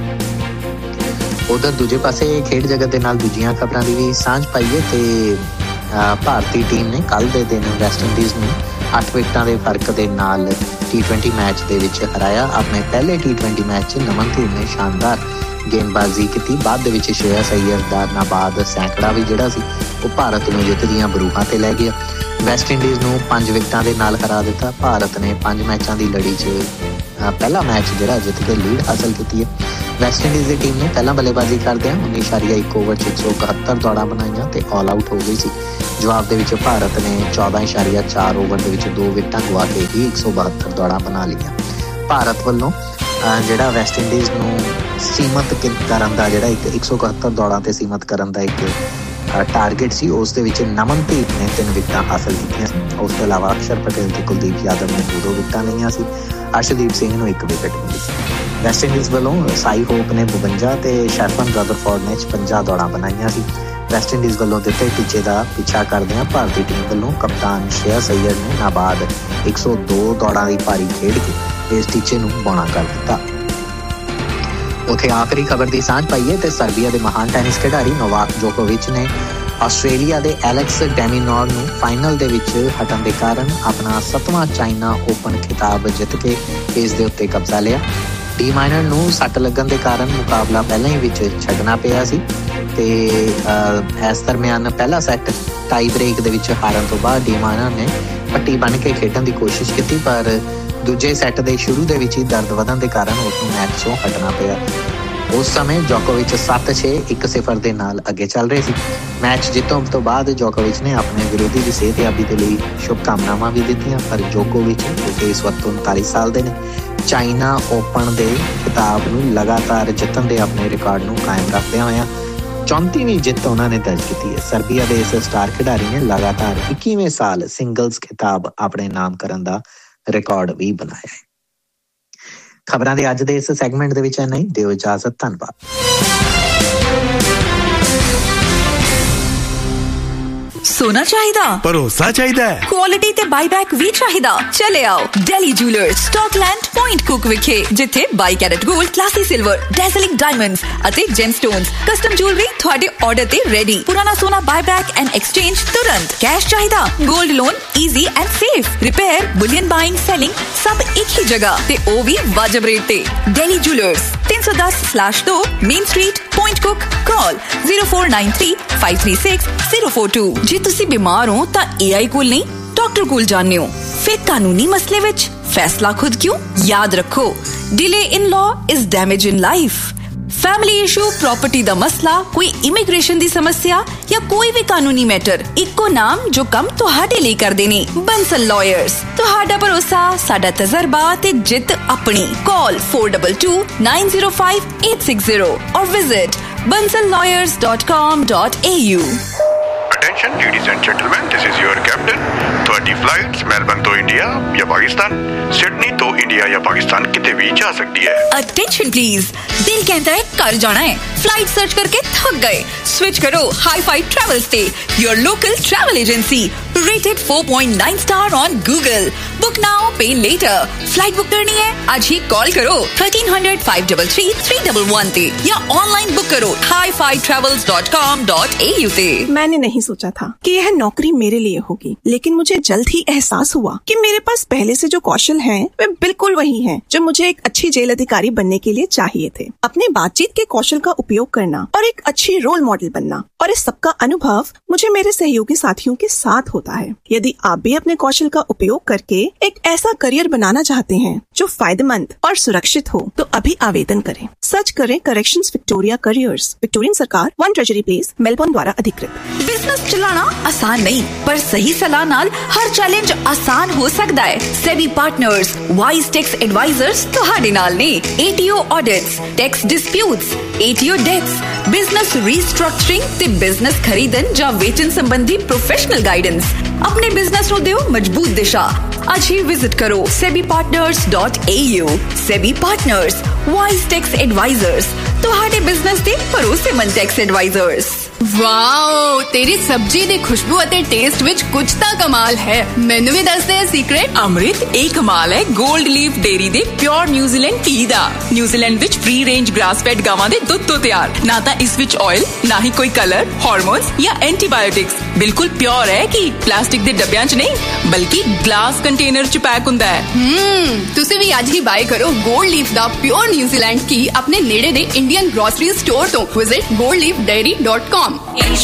उधर दूजे पासे खेड जगत के नाल दूजियां खबरां दी भी सांझ पाई है कि भारतीय टीम ने कल दे दिन वैस्ट इंडीज़ नूं अठ विकटां के फर्क के नाल टी ट्वेंटी मैच के विच हराया। अपने पहले टी ट्वेंटी मैच नमनदीप ने शानदार गेंदबाजी की। बाद दे विच श्रेयस अय्यर दा नाबाद सैकड़ा भी जिहड़ा सी वो भारत नूं जित दीआं बरूहां ते लै गया। वैस्ट इंडीज़ नूं पंज विकटां दे नाल हरा दिता। भारत ने पंज मैचां दी लड़ी च पहला मैच जिहड़ा जित के लीड हासिल की है। वैस्ट इंडीज़ की टीम ने पहला बल्लेबाजी करदे उन्नीस इशारिया एक ओवर च एक सौ इकहत्तर दौड़ां बनाईਆਂ ते ऑल आउट हो गई सी। जवाब दे विच भारत ने चौदह इशारिया चार ओवर दे विच दो विकटां गवा के ही एक सौ बहत्तर दौड़ां बना लईਆਂ। भारत ਵੱਲੋਂ ਜਿਹੜਾ ਵੈਸਟ ਇੰਡੀਜ਼ ਨੂੰ ਸੀਮਤ ਕਰਨ ਦਾ ਜਿਹੜਾ ਇੱਕ ਇੱਕ ਸੌ ਇਕਹੱਤਰ ਦੌੜਾਂ ਤੇ ਸੀਮਤ ਕਰਨ ਦਾ ਇੱਕ ਟਾਰਗੇਟ ਸੀ, ਉਸ ਦੇ ਵਿੱਚ ਨਮਨਦੀਪ ਨੇ ਤਿੰਨ ਵਿਕਟਾਂ ਹਾਸਲ ਕੀਤੀਆਂ ਸੀ। ਉਸ ਤੋਂ ਇਲਾਵਾ ਅਕਸ਼ਰ ਪਟੇਲ ਤੇ ਕੁਲਦੀਪ ਯਾਦਵ ਨੇ ਦੋ ਦੋ ਵਿਕਟਾਂ ਲਈਆਂ ਸੀ। ਅਰਸ਼ਦੀਪ ਸਿੰਘ ਨੂੰ ਇੱਕ ਵਿਕਟ ਮਿਲੀ ਸੀ। ਵੈਸਟ ਇੰਡੀਜ਼ ਵੱਲੋਂ ਸਾਈ ਹੋਪ ਨੇ ਬਵੰਜਾ ਤੇ ਸ਼ੈਫਨ ਰਦਰਫੋਰਡ ਨੇ ਛਪੰਜਾ ਦੌੜਾਂ ਬਣਾਈਆਂ ਸੀ। ਵੈਸਟ ਇੰਡੀਜ਼ ਵੱਲੋਂ ਦਿੱਤੇ ਟੀਚੇ ਦਾ ਪਿੱਛਾ ਕਰਦਿਆਂ ਭਾਰਤੀ ਟੀਮ ਵੱਲੋਂ ਕਪਤਾਨ ਸ਼੍ਰੇਯਸ ਅਯਰ ਨੇ ਨਾਬਾਦ ਇੱਕ ਸੌ ਦੋ ਦੌੜਾਂ ਦੀ ਪਾਰੀ ਖੇਡ ਕੇ ਇਸ ਟੀਚੇ ਨੂੰ ਪੂਰਾ ਕਰ ਦਿੱਤਾ। ਉੱਥੇ ਆਖਰੀ ਖਬਰ ਦੀ ਸਾਂਝ ਪਾਈਏ ਤੇ ਸਰਬੀਆ ਦੇ ਮਹਾਨ ਟੈਨਿਸ ਖਿਡਾਰੀ ਨੋਵਾਕ ਜੋਕੋਵਿਚ ਨੇ ਆਸਟ੍ਰੇਲੀਆ ਦੇ ਐਲੈਕਸ ਡੈਮਿਨੋਰ ਨੂੰ ਫਾਈਨਲ ਦੇ ਵਿੱਚ ਹਟਣ ਦੇ ਕਾਰਨ ਆਪਣਾ ਸੱਤਵਾਂ ਚਾਈਨਾ ਓਪਨ ਖਿਤਾਬ ਜਿੱਤ ਕੇ ਇਸ ਦੇ ਉੱਤੇ ਕਬਜ਼ਾ ਲਿਆ। ਡੀ ਮਾਈਨਰ ਨੂੰ ਸੱਟ ਲੱਗਣ ਦੇ ਕਾਰਨ ਮੁਕਾਬਲਾ ਪਹਿਲਾਂ ਹੀ ਵਿੱਚ ਛੱਡਣਾ ਪਿਆ ਸੀ ਤੇ ਇਸ ਦਰਮਿਆਨ ਪਹਿਲਾ ਸੈੱਟ ਟਾਈ ਬ੍ਰੇਕ ਦੇ ਵਿੱਚ ਹਾਰਨ ਤੋਂ ਬਾਅਦ ਡੀ ਮਾਈਨਰ ਨੇ ਪੱਟੀ ਬੰਨ੍ਹ ਕੇ ਖੇਡਣ ਦੀ ਕੋਸ਼ਿਸ਼ ਕੀਤੀ, ਪਰ ਦੂਜੇ ਸੈੱਟ ਦੇ ਸ਼ੁਰੂ ਦੇ ਵਿੱਚ ਹੀ ਦਰਦ ਵਧਣ ਦੇ ਕਾਰਨ ਉਸ ਨੂੰ ਮੈਚ ਤੋਂ ਹਟਣਾ ਪਿਆ। ਉਸ ਸਮੇਂ ਜੋਕੋਵਿਚ ਸੱਤ ਛੇ ਇੱਕ ਸਿਫਰ ਦੇ ਨਾਲ ਅੱਗੇ ਚੱਲ ਰਹੇ ਸੀ। ਮੈਚ ਜਿੱਤਣ ਤੋਂ ਬਾਅਦ ਜੋਕੋਵਿਚ ਨੇ ਆਪਣੇ ਵਿਰੋਧੀ ਦੀ ਸਿਹਤਯਾਬੀ ਦੇ ਲਈ ਸ਼ੁਭਕਾਮਨਾਵਾਂ ਵੀ ਦਿੱਤੀਆਂ, ਪਰ ਜੋਕੋਵਿਚ ਜੋ ਇਸ ਵਕਤ ਉਨਤਾਲੀ ਸਾਲ ਦੇ ਨੇ ਚਾਈਨਾ ਓਪਨ ਦੇ ਖਿਤਾਬ ਨੂੰ ਲਗਾਤਾਰ ਜਿੱਤਣ ਦੇ ਆਪਣੇ ਰਿਕਾਰਡ ਨੂੰ ਕਾਇਮ ਰੱਖਦਿਆਂ ਹੋਇਆਂ ਚੌਂਤੀਵੀਂ ਜਿੱਤ ਉਹਨਾਂ ਨੇ ਦਰਜ ਕੀਤੀ ਹੈ। ਸਰਬੀਆ ਦੇ ਇਸ ਸਟਾਰ ਖਿਡਾਰੀ ਨੇ ਲਗਾਤਾਰ ਇੱਕੀਵੇਂ ਸਾਲ ਸਿੰਗਲਸ ਖਿਤਾਬ ਆਪਣੇ ਨਾਮ ਕਰਨ ਦਾ ਰਿਕਾਰਡ ਵੀ ਬਣਾਇਆ ਹੈ। ਖਬਰਾਂ ਦੇ ਅੱਜ ਦੇ ਇਸ ਸੈਗਮੈਂਟ ਦੇ ਵਿੱਚ ਇੰਨਾ ਹੀ। ਦਿਓ ਇਜਾਜ਼ਤ, ਧੰਨਵਾਦ। सोना चाहिदा, भरोसा चाहिदा, क्वालिटी ते बाईबैक भी चाहिदा। चले आओ daily jewellers Scotland point cook विखे, जिथे by carat gold, classy silver, डैज़लिंग diamonds अते जेमस्टोन्स कस्टम ज्वेलरी थोड़े ऑर्डर ते रेडी। पुराना सोना बाईबैक एंड एक्सचेंज तुरंत। कैश चाहिदा, gold loan easy and safe. Repair, Boolean buying, selling सब एक ही जगह ते ओ भी वाजिब रेट ते। डेली जूलर्स तीन सौ दस स्लैश दो main street point cook. Call zero four nine three five three six zero four to. जे तुसी बीमार हो तां ए आई कोल नहीं डॉक्टर कोल जाने हो, फिर कानूनी मसले विच फैसला खुद क्यों? याद रखो, delay in law is damage in life. Family issue, property दा मसला, कोई इमिग्रेशन दी समस्या या कोई भी कानूनी मैटर, इक्को नाम जो कम तुहाडे लिए कर देने। बंसल लॉयर्स, तुहाडा भरोसा, साडा तजर्बा ते जित अपनी। Call four to to nine zero five eight six zero और visit bansal lawyers dot com dot a u। Attention ladies and gentlemen, this is your captain। Thirty flights Melbourne तो इंडिया या पाकिस्तान, सिडनी तो India या पाकिस्तान किते भी जा सकती है। अटेंशन प्लीज, दिल कहता है कर जाना है, फ्लाइट सर्च करके थक गए, स्विच करो हाई फाई ट्रैवल्स से, your local travel agency, rated four point nine star on Google. Book now पे लेटर। फ्लाइट बुक करनी है आज ही कॉल करो thirteen hundred five double three three double one ते या ऑनलाइन बुक करो hi fi travels dot com dot A you ते। मैंने नहीं सोचा था कि यह नौकरी मेरे लिए होगी, लेकिन मुझे जल्द ही एहसास हुआ कि मेरे पास पहले से जो कौशल हैं, वे बिल्कुल वही हैं जो मुझे एक अच्छी जेल अधिकारी बनने के लिए चाहिए थे। अपने बातचीत के कौशल का उपयोग करना और एक अच्छी रोल मॉडल बनना, और इस सबका अनुभव मुझे मेरे सहयोगी साथियों के साथ होता है। यदि आप भी अपने कौशल का उपयोग करके एक ऐसा करियर बनाना चाहते हैं जो फायदेमंद और सुरक्षित हो, तो अभी आवेदन करें। सर्च करें करेक्शंस विक्टोरिया करियर्स, विक्टोरियन सरकार, वन ट्रेजरी प्लेस, मेलबर्न द्वारा अधिकृत। बिजनेस चलाना आसान नहीं, पर सही सलाह नाल हर चैलेंज आसान हो सकता है। SEBI partners wise tax advisers तुहाडे नाल ने। ATO audits, tax disputes, ATO dates, business restructuring ते बिजनेस खरीदन जां वेचन संबंधी प्रोफेशनल गाइडेंस। अपने बिजनेस नूं दिओ मजबूत दिशा। आज ही विजिट करो SEBI partners dot A you. SEBI partners wise tax advisers तुहाडे बिजनेस दे भरोसेमंद टैक्स एडवाइजर्स। ਵਾਓ, ਤੇਰੀ ਸਬਜ਼ੀ ਦੀ ਖੁਸ਼ਬੂ ਅਤੇ ਟੇਸਟ ਵਿੱਚ ਕੁਝ ਤਾਂ ਕਮਾਲ ਹੈ। ਮੈਨੂੰ ਵੀ ਦੱਸ ਦੇ ਸੀਕ੍ਰੇਟ। ਅੰਮ੍ਰਿਤ, ਇਹ ਕਮਾਲ ਹੈ ਗੋਲਡ ਲੀਫ ਡੇਰੀ ਦੇ ਪਿਓਰ ਨਿਊਜ਼ੀਲੈਂਡ ਘੀ ਦਾ। ਨਿਊਜ਼ੀਲੈਂਡ ਵਿੱਚ ਫ੍ਰੀ ਰੇਂਜ ਗ੍ਰਾਸ ਫੈਡ ਗਾਵਾਂ ਦੇ ਦੁੱਧ ਤੋਂ ਤਿਆਰ। ਨਾ ਤਾਂ ਇਸ ਵਿੱਚ ਆਇਲ, ਨਾ ਹੀ ਕੋਈ ਕਲਰ, ਹਾਰਮੋਨਸ ਜਾਂ ਐਂਟੀਬਾਇਓਟਿਕਸ। ਬਿਲਕੁਲ ਪਿਓਰ ਹੈ ਕਿ ਪਲਾਸਟਿਕ ਦੇ ਡੱਬਿਆਂ 'ਚ ਨਹੀਂ, ਬਲਕਿ ਗਲਾਸ ਕੰਟੇਨਰ 'ਚ ਪੈਕ ਹੁੰਦਾ ਹੈ। ਹਮ ਤੁਸੀਂ ਵੀ ਅੱਜ ਹੀ ਬਾਏ ਕਰੋ ਗੋਲਡ ਲੀਫ ਦਾ ਪਿਓਰ ਨਿਊਜ਼ੀਲੈਂਡ ਘੀ ਆਪਣੇ ਨੇੜੇ ਦੇ ਇੰਡੀਅਨ ਗ੍ਰੋਸਰੀ ਸਟੋਰ ਤੋਂ। Visit gold leaf dairy dot com।